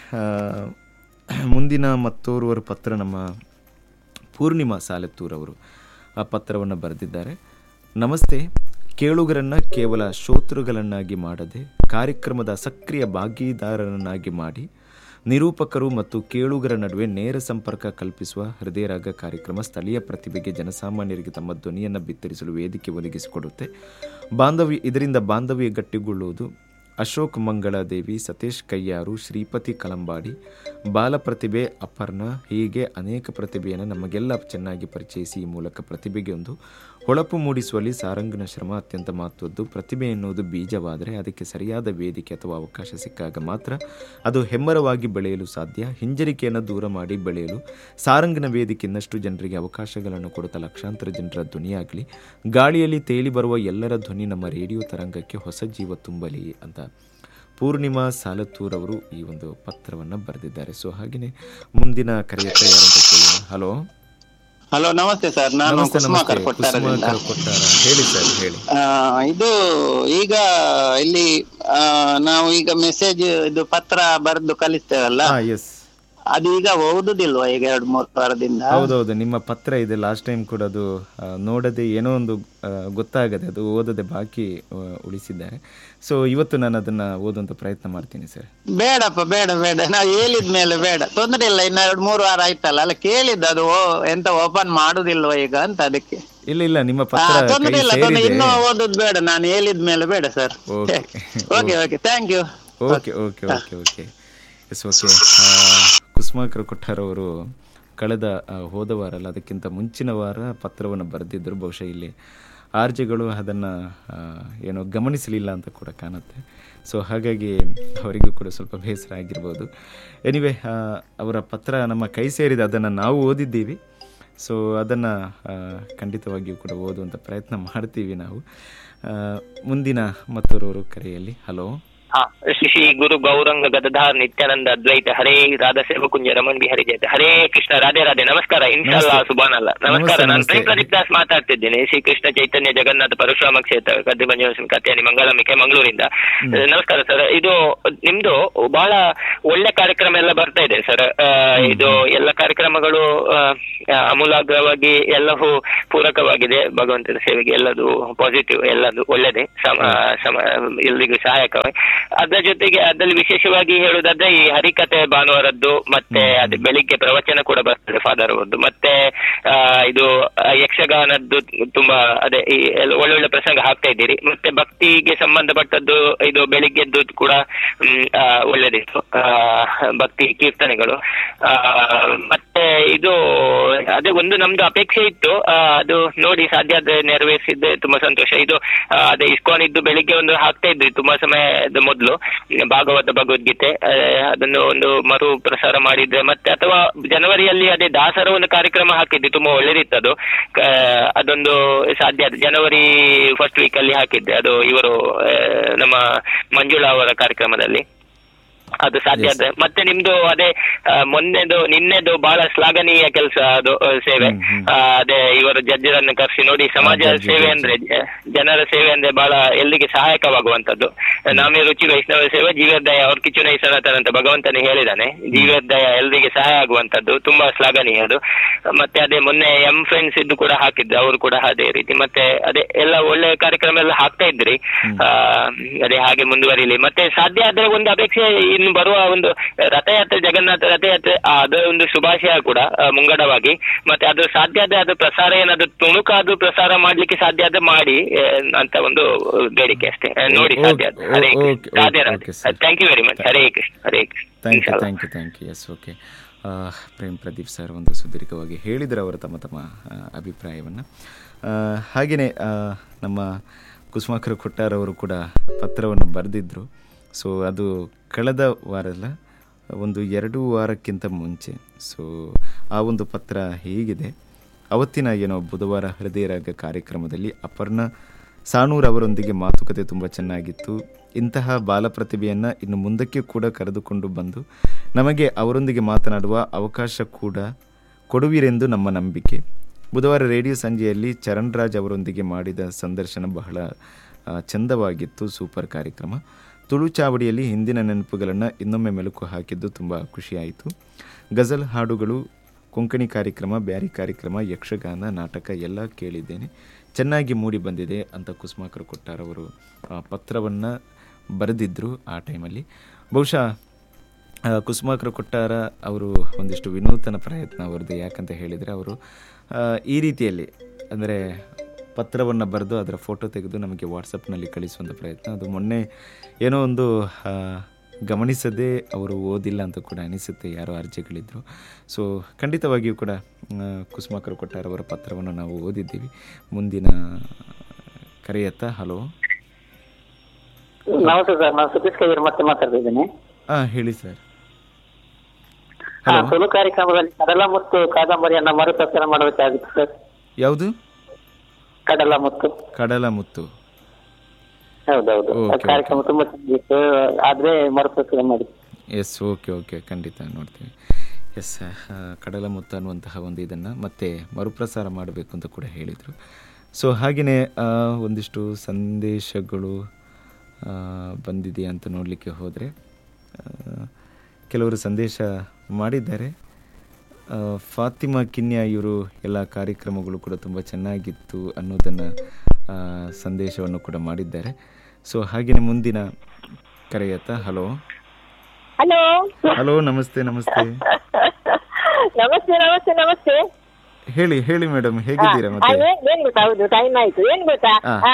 ಮುಂದಿನ ಮತ್ತೋರ್ವರ ಪತ್ರ ನಮ್ಮ ಪೂರ್ಣಿಮಾ ಸಾಲತ್ತೂರವರು ಆ ಪತ್ರವನ್ನು ಬರೆದಿದ್ದಾರೆ. ನಮಸ್ತೆ. ಕೇಳುಗರನ್ನು ಕೇವಲ ಶ್ರೋತೃಗಳನ್ನಾಗಿ ಮಾಡದೆ ಕಾರ್ಯಕ್ರಮದ ಸಕ್ರಿಯ ಭಾಗೀದಾರರನ್ನಾಗಿ ಮಾಡಿ ನಿರೂಪಕರು ಮತ್ತು ಕೇಳುಗರ ನಡುವೆ ನೇರ ಸಂಪರ್ಕ ಕಲ್ಪಿಸುವ ಹೃದಯರಾಗ ಕಾರ್ಯಕ್ರಮ ಸ್ಥಳೀಯ ಪ್ರತಿಭೆಗೆ, ಜನಸಾಮಾನ್ಯರಿಗೆ ತಮ್ಮ ಧ್ವನಿಯನ್ನು ಬಿತ್ತರಿಸಲು ವೇದಿಕೆ ಒದಗಿಸಿಕೊಡುತ್ತೆ. ಬಾಂಧವ್ಯ ಇದರಿಂದ ಬಾಂಧವ್ಯ ಗಟ್ಟಿಗೊಳ್ಳುವುದು. ಅಶೋಕ್ ಮಂಗಳಾದೇವಿ, ಸತೀಶ್ ಕಯ್ಯಾರು, ಶ್ರೀಪತಿ ಕಲಂಬಾಡಿ, ಬಾಲಪ್ರತಿಭೆ ಅಪರ್ಣ, ಹೀಗೆ ಅನೇಕ ಪ್ರತಿಭೆಯನ್ನು ನಮಗೆಲ್ಲ ಚೆನ್ನಾಗಿ ಪರಿಚಯಿಸಿ ಈ ಮೂಲಕ ಪ್ರತಿಭೆಗೆ ಒಂದು ಹೊಳಪು ಮೂಡಿಸುವಲ್ಲಿ ಸಾರಂಗನ ಶ್ರಮ ಅತ್ಯಂತ ಮಹತ್ವದ್ದು. ಪ್ರತಿಭೆ ಎನ್ನುವುದು ಬೀಜವಾದರೆ ಅದಕ್ಕೆ ಸರಿಯಾದ ವೇದಿಕೆ ಅಥವಾ ಅವಕಾಶ ಸಿಕ್ಕಾಗ ಮಾತ್ರ ಅದು ಹೆಮ್ಮರವಾಗಿ ಬೆಳೆಯಲು ಸಾಧ್ಯ. ಹಿಂಜರಿಕೆಯನ್ನು ದೂರ ಮಾಡಿ ಬೆಳೆಯಲು ಸಾರಂಗನ ವೇದಿಕೆ ಇನ್ನಷ್ಟು ಜನರಿಗೆ ಅವಕಾಶಗಳನ್ನು ಕೊಡುತ್ತಾ ಲಕ್ಷಾಂತರ ಜನರ ಧ್ವನಿಯಾಗಲಿ. ಗಾಳಿಯಲ್ಲಿ ತೇಲಿ ಬರುವ ಎಲ್ಲರ ಧ್ವನಿ ನಮ್ಮ ರೇಡಿಯೋ ತರಂಗಕ್ಕೆ ಹೊಸ ಜೀವ ತುಂಬಲಿ ಅಂತ ಪೂರ್ಣಿಮಾ ಸಾಲತ್ತೂರವರು ಈ ಒಂದು ಪತ್ರವನ್ನು ಬರೆದಿದ್ದಾರೆ. ಸೊ ಹಾಗೆಯೇ ಮುಂದಿನ ಕರೆಯತ್ತ ಯಾರಂತ ಕೇಳೋಣ. ಹಲೋ ಹಲೋ, ನಮಸ್ತೆ ಸರ್. ನಾನು ಕುಸುಮಾಕರ್ ಕೊಟ್ಟಾರದಿಂದ. ಹೇಳಿ ಸರ್, ಹೇಳಿ. ಇದು ಈಗ ಇಲ್ಲಿ ನಾವು ಈಗ ಮೆಸೇಜ್ ಇದು ಪತ್ರ ಬರೆದು ಕಲಿಸ್ತೇವಲ್ಲ, ಅದು ಈಗ ಓದುದಿಲ್ವಾ ಈಗ ಎರಡು ಮೂರು ವಾರದಿಂದ? ಹೌದೌದು, ನಿಮ್ಮ ಪತ್ರ ಇದೆ. ಲಾಸ್ಟ್ ಟೈಮ್ ಕೂಡ ಅದು ನೋಡದೆ ಏನೋ ಒಂದು ಗೊತ್ತಾಗದೆ ಅದು ಓದದೆ ಬಾಕಿ ಉಳಿಸಿದ್ದಾರೆ. ಸೊ ಇವತ್ತು ನಾನು ಅದನ್ನ ಓದುವಂತ ಪ್ರಯತ್ನ ಮಾಡ್ತೀನಿ ಸರ್. ಬೇಡಪ್ಪ, ಬೇಡ ಬೇಡ, ನಾವು ಹೇಳಿದ್ಮೇಲೆ ಬೇಡ, ತೊಂದರೆ ಇಲ್ಲ. ಇನ್ನ ಎರಡು ಮೂರು ವಾರ ಆಯ್ತಲ್ಲ, ಅಲ್ಲ ಕೇಳಿದ್ದು ಅದು ಎಂತ ಓಪನ್ ಮಾಡುದಿಲ್ವಾ ಈಗ ಅಂತ, ಅದಕ್ಕೆ. ಇಲ್ಲ ಇಲ್ಲ, ನಿಮ್ಮ ಪತ್ರ ತೊಂದರೆ ಇಲ್ಲ, ತೊಂದರೆ ಇನ್ನೂ ಓದೋದು ಬೇಡ, ನಾನು ಹೇಳಿದ್ಮೇಲೆ ಬೇಡ sir. Okay okay, thank you. Okay okay okay okay yes okay. Kusumakar ಕೊಟ್ಟಾರವರು ಕಳೆದ ಹೋದ ವಾರ ಅಲ್ಲ, ಅದಕ್ಕಿಂತ ಮುಂಚಿನ ವಾರ ಪತ್ರವನ್ನು ಬರೆದಿದ್ದರು. ಬಹುಶಃ ಇಲ್ಲಿ ಆರ್ಜೆಗಳು ಅದನ್ನು ಏನೋ ಗಮನಿಸಲಿಲ್ಲ ಅಂತ ಕೂಡ ಕಾಣುತ್ತೆ. ಸೊ ಹಾಗಾಗಿ ಅವರಿಗೂ ಕೂಡ ಸ್ವಲ್ಪ ಬೇಸರ ಆಗಿರ್ಬೋದು. ಎನಿವೆ, ಅವರ ಪತ್ರ ನಮ್ಮ ಕೈ ಸೇರಿದೆ, ಅದನ್ನು ನಾವು ಓದಿದ್ದೀವಿ. ಸೊ ಅದನ್ನು ಖಂಡಿತವಾಗಿಯೂ ಕೂಡ ಓದುವಂಥ ಪ್ರಯತ್ನ ಮಾಡ್ತೀವಿ ನಾವು. ಮುಂದಿನ ಮತ್ತೊರವರು ಕರೆಯಲ್ಲಿ. ಹಲೋ. ಶ್ರೀ ಗುರು ಗೌರಂಗ ಗದಧಾರ್ ನಿತ್ಯಾನಂದ ಅದ್ವೈತ ಹರೇ ರಾಧಾ ಸೇವ ಕುಂಜ ರಮಣ್ ಬಿಹಾರಿ ಜಯತೆ ಹರೇ ಕೃಷ್ಣ. ರಾಧೆ ರಾಧೆ. ನಮಸ್ಕಾರ. ಇನ್ಶಾಲ್ಲಾ ಸುಬಾನ್ ಅಲ್ಲ. ನಮಸ್ಕಾರ. ನಾನು ಪ್ರೇಮ್ ಪ್ರದೀಪ್ ದಾಸ್ ಮಾತಾಡ್ತಿದ್ದೇನೆ. ಶ್ರೀ ಕೃಷ್ಣ ಚೈತನ್ಯ ಜಗನ್ನಾಥ ಪರಶುರಾಮ ಕ್ಷೇತ್ರ ಕದ್ದಿ ಮಂಜುನಾಥ ಕತ್ಯಾನಿ ಮಂಗಳಮಿಕೆ ಮಂಗಳೂರಿಂದ. ನಮಸ್ಕಾರ ಸರ್. ಇದು ನಿಮ್ದು ಬಹಳ ಒಳ್ಳೆ ಕಾರ್ಯಕ್ರಮ ಎಲ್ಲ ಬರ್ತಾ ಇದೆ ಸರ್. ಇದು ಎಲ್ಲ ಕಾರ್ಯಕ್ರಮಗಳು ಅಮೂಲಾಗ್ರವಾಗಿ ಎಲ್ಲವೂ ಪೂರಕವಾಗಿದೆ ಭಗವಂತನ ಸೇವೆಗೆ. ಎಲ್ಲದು ಪಾಸಿಟಿವ್, ಎಲ್ಲದು ಒಳ್ಳೆದೇ, ಸಮ ಸಮ ಎಲ್ರಿಗೂ ಸಹಾಯಕವಾಗಿ. ಅದರ ಜೊತೆಗೆ ಅದರಲ್ಲಿ ವಿಶೇಷವಾಗಿ ಹೇಳುವುದಾದ್ರೆ ಈ ಹರಿಕತೆ ಭಾನುವಾರದ್ದು, ಮತ್ತೆ ಅದು ಬೆಳಿಗ್ಗೆ ಪ್ರವಚನ ಕೂಡ ಬರ್ತದೆ ಫಾದರ್ ಅವರದ್ದು, ಮತ್ತೆ ಆ ಇದು ಯಕ್ಷಗಾನದ್ದು ತುಂಬಾ ಅದೇ ಈ ಒಳ್ಳೊಳ್ಳೆ ಪ್ರಸಂಗ ಹಾಕ್ತಾ ಇದ್ದೀರಿ. ಮತ್ತೆ ಭಕ್ತಿಗೆ ಸಂಬಂಧಪಟ್ಟದ್ದು ಇದು ಬೆಳಿಗ್ಗೆದ್ದು ಕೂಡ ಒಳ್ಳೇದಿತ್ತು, ಭಕ್ತಿ ಕೀರ್ತನೆಗಳು. ಆ ಮತ್ತೆ ಇದು ಅದೇ ಒಂದು ನಮ್ದು ಅಪೇಕ್ಷೆ ಇತ್ತು, ಅದು ನೋಡಿ ಸಾಧ್ಯ ಆದ್ರೆ ನೆರವೇರಿಸಿದ್ದೆ ತುಂಬಾ ಸಂತೋಷ. ಇದು ಅದೇ ಇಸ್ಕಾನ್ ಇದ್ದು ಬೆಳಿಗ್ಗೆ ಒಂದು ಹಾಕ್ತಾ ಇದ್ರಿ ತುಂಬಾ ಸಮಯದ ಮೊದಲು ಭಾಗವತ ಭಗವದ್ಗೀತೆ, ಅದನ್ನು ಒಂದು ಮರು ಪ್ರಸಾರ ಮಾಡಿದ್ರೆ, ಮತ್ತೆ ಅಥವಾ ಜನವರಿಯಲ್ಲಿ ಅದೇ ದಾಸರ ಒಂದು ಕಾರ್ಯಕ್ರಮ ಹಾಕಿದ್ದೆ, ತುಂಬಾ ಒಳ್ಳೇದಿತ್ತು ಅದು. ಅದೊಂದು ಸಾಧ್ಯ ಆದ ಜನವರಿ ಫಸ್ಟ್ ವೀಕ್ ಅಲ್ಲಿ ಹಾಕಿದ್ದೆ, ಅದು ಇವರು ನಮ್ಮ ಮಂಜುಳಾ ಅವರ ಕಾರ್ಯಕ್ರಮದಲ್ಲಿ. ಅದು ಸಾಧ್ಯ ಆದ್ರೆ ಮತ್ತೆ ನಿಮ್ದು ಅದೇ ಮೊನ್ನೆದು ನಿನ್ನೆದು ಬಹಳ ಶ್ಲಾಘನೀಯ ಕೆಲಸ ಅದು ಸೇವೆ. ಅದೇ ಇವರು ಜಡ್ಜರನ್ನು ಕರೆಸಿ ನೋಡಿ, ಸಮಾಜ ಸೇವೆ ಅಂದ್ರೆ ಜನರ ಸೇವೆ ಅಂದ್ರೆ ಬಹಳ ಎಲ್ಲಿಗೆ ಸಹಾಯಕವಾಗುವಂತದ್ದು. ನಾಮೇ ರುಚಿ ವೈಷ್ಣವ ಸೇವೆ ಜೀವೋದಯ ಅವ್ರ ಕಿಚುನೈ ಸನಾತನ ಅಂತ ಭಗವಂತನೇ ಹೇಳಿದಾನೆ. ಜೀವೋದಯ ಎಲ್ರಿಗೆ ಸಹಾಯ ಆಗುವಂತದ್ದು, ತುಂಬಾ ಶ್ಲಾಘನೀಯ ಅದು. ಮತ್ತೆ ಅದೇ ಮೊನ್ನೆ ಎಂ ಫ್ರೆಂಡ್ಸ್ ಇದ್ದು ಕೂಡ ಹಾಕಿದ್ರು, ಅವರು ಕೂಡ ಅದೇ ರೀತಿ. ಮತ್ತೆ ಅದೇ ಎಲ್ಲ ಒಳ್ಳೆ ಕಾರ್ಯಕ್ರಮ ಎಲ್ಲ ಹಾಕ್ತಾ ಇದ್ರಿ, ಅದೇ ಹಾಗೆ ಮುಂದುವರಿಲಿ. ಮತ್ತೆ ಸಾಧ್ಯ ಆದ್ರೆ ಒಂದು ಅಪೇಕ್ಷೆ, ಇನ್ನು ಬರುವ ಒಂದು ರಥಯಾತ್ರೆ, ಜಗನ್ನಾಥ ರಥಯಾತ್ರೆ, ಅದರ ಒಂದು ಶುಭಾಶಯ ಕೂಡ ಮುಂಗಡವಾಗಿ. ಮತ್ತೆ ಅದು ಸಾಧ್ಯ ಆದ್ರೆ ಅದು ಪ್ರಸಾರ ಏನಾದ್ರು ತುಣುಕಾದ್ರು ಪ್ರಸಾರ ಮಾಡ್ಲಿಕ್ಕೆ ಸಾಧ್ಯ ಆದ್ರೆ ಮಾಡಿ ಅಂತ ಒಂದು ಬೇಡಿಕೆ ಅಷ್ಟೇ. ನೋಡಿ ಸಾಧ್ಯ ಆದ್ರೆ. Hare Krishna. Thank you very much. Hare Krishna. Hare Krishna. Thank you thank you thank U yes okay. Prem Pradeep sir ಒಂದು ಸುದೀರ್ಘವಾಗಿ ಹೇಳಿದ್ರು ಅವರು ತಮ್ಮ ತಮ್ಮ ಅಭಿಪ್ರಾಯವನ್ನು. ಹಾಗೆಯೇ ನಮ್ಮ ಕುಸುಮಾಕರ ಕೊಟ್ಟಾರ್ ಅವರು ಕೂಡ ಪತ್ರವನ್ನು ಬರೆದಿದ್ದರು. ಸೊ ಅದು ಕಳೆದ ವಾರ ಅಲ್ಲ, ಒಂದು ಎರಡು ವಾರಕ್ಕಿಂತ ಮುಂಚೆ. ಸೊ ಆ ಒಂದು ಪತ್ರ ಹೀಗಿದೆ. ಅವತ್ತಿನ ಏನೋ ಬುಧವಾರ ಹೃದಯ ರಾಗ ಕಾರ್ಯಕ್ರಮದಲ್ಲಿ ಅಪರ್ಣ ಸಾಣೂರ್ ಅವರೊಂದಿಗೆ ಮಾತುಕತೆ ತುಂಬ ಚೆನ್ನಾಗಿತ್ತು. ಇಂತಹ ಬಾಲ ಪ್ರತಿಭೆಯನ್ನು ಇನ್ನು ಮುಂದಕ್ಕೆ ಕೂಡ ಕರೆದುಕೊಂಡು ಬಂದು ನಮಗೆ ಅವರೊಂದಿಗೆ ಮಾತನಾಡುವ ಅವಕಾಶ ಕೂಡ ಕೊಡುವಿರೆಂದು ನಮ್ಮ ನಂಬಿಕೆ. ಬುಧವಾರ ರೇಡಿಯೋ ಸಂಜೆಯಲ್ಲಿ ಚರಣ್ ರಾಜ್ ಅವರೊಂದಿಗೆ ಮಾಡಿದ ಸಂದರ್ಶನ ಬಹಳ ಚಂದವಾಗಿತ್ತು. ಸೂಪರ್ ಕಾರ್ಯಕ್ರಮ. ತುಳು ಚಾವಡಿಯಲ್ಲಿ ಹಿಂದಿನ ನೆನಪುಗಳನ್ನು ಇನ್ನೊಮ್ಮೆ ಮೆಲುಕು ಹಾಕಿದ್ದು ತುಂಬ ಖುಷಿಯಾಯಿತು. ಗಜಲ್ ಹಾಡುಗಳು, ಕೊಂಕಣಿ ಕಾರ್ಯಕ್ರಮ, ಬ್ಯಾರಿ ಕಾರ್ಯಕ್ರಮ, ಯಕ್ಷಗಾನ, ನಾಟಕ ಎಲ್ಲ ಕೇಳಿದ್ದೇನೆ. ಚೆನ್ನಾಗಿ ಮೂಡಿ ಬಂದಿದೆ ಅಂತ ಕುಸುಮಾಕರ ಕೊಟ್ಟಾರ್ ಅವರು ಪತ್ರವನ್ನು ಬರೆದಿದ್ದರು ಆ ಟೈಮಲ್ಲಿ. ಬಹುಶಃ ಕುಸುಮಾಕರ ಕೊಟ್ಟಾರ ಅವರು ಒಂದಿಷ್ಟು ವಿನೂತನ ಪ್ರಯತ್ನ ಅವರದ್ದು. ಯಾಕಂತ ಹೇಳಿದರೆ ಅವರು ಈ ರೀತಿಯಲ್ಲಿ ಅಂದರೆ ಪತ್ರವನ್ನು ಬರೆದು ಅದರ ಫೋಟೋ ತೆಗೆದು ನಮಗೆ ವಾಟ್ಸಪ್ನಲ್ಲಿ ಕಳಿಸುವಂಥ ಪ್ರಯತ್ನ. ಅದು ಮೊನ್ನೆ ಏನೋ ಒಂದು ಗಮನಿಸದೆ ಅವರು ಓದಿಲ್ಲ ಅಂತ ಕೂಡ ಅನಿಸುತ್ತೆ, ಯಾರೋ ಅರ್ಜಿಗಳಿದ್ದರು. ಸೊ ಖಂಡಿತವಾಗಿಯೂ ಕೂಡ ಕುಸುಮಾಕರ ಕೊಟ್ಟಾರ್ ಅವರ ಪತ್ರವನ್ನು ನಾವು ಓದಿದ್ದೀವಿ. ಮುಂದಿನ ಕರೆಯತ್ತ. ಹಲೋ, ನಮಸ್ತೆ ಸರ್, ನಾನು ಸತೀಶ್ ಕೈಯರ್ ಮತ್ತೆ ಮಾತಾಡ್ತಿದ್ದೇನೆ. ಹಾಂ ಹೇಳಿ ಸರ್. ತುಳು ಕಾರ್ಯಕ್ರಮದಲ್ಲಿ ಕಡಲ ಮತ್ತು ಕಾದಂಬರಿಯನ್ನ ಮರುಪ್ರಸಾರ ಮಾಡಬೇಕಾಗಿತ್ತು ಸರ್. ಯಾವುದು? ಕಡಲ ಮುತ್ತು. ಕಡಲ ಮುತ್ತು, ಹೌದೌದು. ಕಾರ್ಯಕ್ರಮ ತುಂಬಾ ಚೆನ್ನಾಗಿತ್ತು, ಆದ್ರೆ ಮರುಪ್ರಸಾರ ಮಾಡಿ. ಎಸ್, ಓಕೆ ಓಕೆ, ಖಂಡಿತ ನೋಡ್ತೀವಿ. ಎಸ್, ಕಡಲ ಮುತ್ತು ಅನ್ನುವಂತಹ ಒಂದು ಇದನ್ನು ಮತ್ತೆ ಮರುಪ್ರಸಾರ ಮಾಡಬೇಕು ಅಂತ ಕೂಡ ಹೇಳಿದರು. ಸೊ ಹಾಗೆಯೇ ಒಂದಿಷ್ಟು ಸಂದೇಶಗಳು ಬಂದಿದೆ ಅಂತ ನೋಡಲಿಕ್ಕೆ ಹೋದರೆ ಕೆಲವರು ಸಂದೇಶ ಮಾಡಿದ್ದಾರೆ. ಫಾತಿಮಾ ಕಿನ್ಯಾ ಇವರು ಎಲ್ಲ ಕಾರ್ಯಕ್ರಮಗಳು ಕೂಡ ತುಂಬ ಚೆನ್ನಾಗಿತ್ತು ಅನ್ನೋದನ್ನು ಸಂದೇಶವನ್ನು ಕೂಡ ಮಾಡಿದ್ದಾರೆ. ಸೊ ಹಾಗೆಯೇ ಮುಂದಿನ ಕರೆಯತ್ತ. ಹಲೋ ಹಲೋ ಹಲೋ ನಮಸ್ತೆ ನಮಸ್ತೆ ನಮಸ್ತೆ ನಮಸ್ತೆ ನಮಸ್ತೆ ಹೇಳಿ ಹೇಳಿ ಮೇಡಮ್, ಹೇಗಿದ್ದೀರಾ? ಮತ್ತೆ ಏನ್ ಗೊತ್ತಾ, ಹೌದು ಟೈಮ್ ಆಯ್ತು. ಏನ್ ಗೊತ್ತಾ,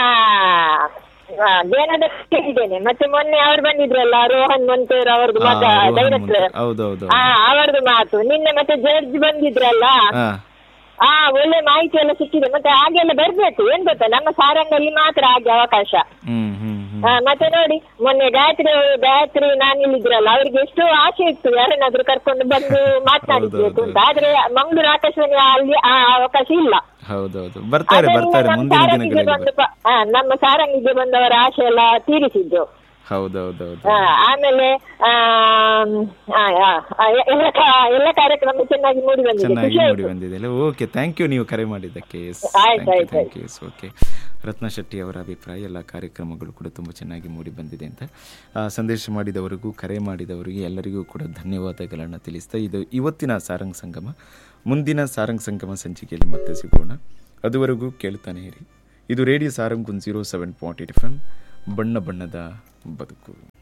ದೇನದ ಕೇಳಿದ್ದೇನೆ. ಮತ್ತೆ ಮೊನ್ನೆ ಅವ್ರು ಬಂದಿದ್ರಲ್ಲ, ರೋಹನ್ ಮಂತೂರ್ ಅವ್ರದ್ದು ಮಾತು, ಡೈರೆಕ್ಟರ್, ಅವರದ್ದು ಮಾತು. ನಿನ್ನೆ ಮತ್ತೆ ಜಡ್ಜ್ ಬಂದಿದ್ರಲ್ಲ, ಹಾ ಒಳ್ಳೆ ಮಾಹಿತಿ ಎಲ್ಲ ಸಿಕ್ಕಿದೆ. ಮತ್ತೆ ಹಾಗೆಲ್ಲ ಬರ್ಬೇಕು. ಏನ್ ಗೊತ್ತಾ, ನಮ್ಮ ಸಾರಂಗಲ್ಲಿ ಮಾತ್ರ ಹಾಗೆ ಅವಕಾಶ. ಮತ್ತೆ ನೋಡಿ, ಮೊನ್ನೆ ಗಾಯತ್ರಿ ಗಾಯತ್ರಿ ನಾನಿಲ್ಲಿದ್ರಲ್ಲ, ಅವ್ರಿಗೆ ಎಷ್ಟೋ ಆಸೆ ಇತ್ತು ಯಾರನ್ನಾದ್ರೂ ಕರ್ಕೊಂಡು ಬಂದು ಮಾತನಾಡಿಸ್ಬೇಕು ಅಂತ. ಆದ್ರೆ ಮಂಗಳೂರು ಆಕಾಶವಾಣಿ ಅಲ್ಲಿ ಆ ಅವಕಾಶ ಇಲ್ಲ. ಹೌದೌದು, ಬರ್ತಾರೆ ಬರ್ತಾರೆ ಮುಂದಿನ ದಿನಗಳಲ್ಲಿ. ನಮ್ಮ ಸಾರಂಗಿಗೆ ಬಂದವರ ಆಸೆ ಎಲ್ಲ ತೀರಿಸಿದ್ದು. ಹೌದೌದೌದು. ಆಮೇಲೆ ಎಲ್ಲ ಕಾರ್ಯಕ್ರಮ ಚೆನ್ನಾಗಿ ಮೂಡಿ ಬಂದಿದೆ. ಚೆನ್ನಾಗಿ ಮೂಡಿ ಬಂದಿದೆ. ಓಕೆ, ಥ್ಯಾಂಕ್ ಯು ನೀವು ಕರೆ ಮಾಡಿದ್ದಕ್ಕೆ. ಓಕೆ, ರತ್ನ ಶೆಟ್ಟಿ ಅವರ ಅಭಿಪ್ರಾಯ, ಎಲ್ಲ ಕಾರ್ಯಕ್ರಮಗಳು ಕೂಡ ತುಂಬ ಚೆನ್ನಾಗಿ ಮೂಡಿ ಬಂದಿದೆ ಅಂತ ಸಂದೇಶ ಮಾಡಿದವರಿಗೂ ಕರೆ ಮಾಡಿದವರಿಗೆ ಎಲ್ಲರಿಗೂ ಕೂಡ ಧನ್ಯವಾದಗಳನ್ನು ತಿಳಿಸ್ತಾ ಇದು ಇವತ್ತಿನ ಸಾರಂಗ್ ಸಂಗಮ. ಮುಂದಿನ ಸಾರಂಗ್ ಸಂಗಮ ಸಂಚಿಕೆಯಲ್ಲಿ ಮತ್ತೆ ಸಿಗೋಣ. ಅದುವರೆಗೂ ಕೇಳ್ತಾನೆ ಇರಿ. ಇದು radio Sarang one zero seven point eight F M, ಬಣ್ಣ ಬಣ್ಣದ ಬದುಕು.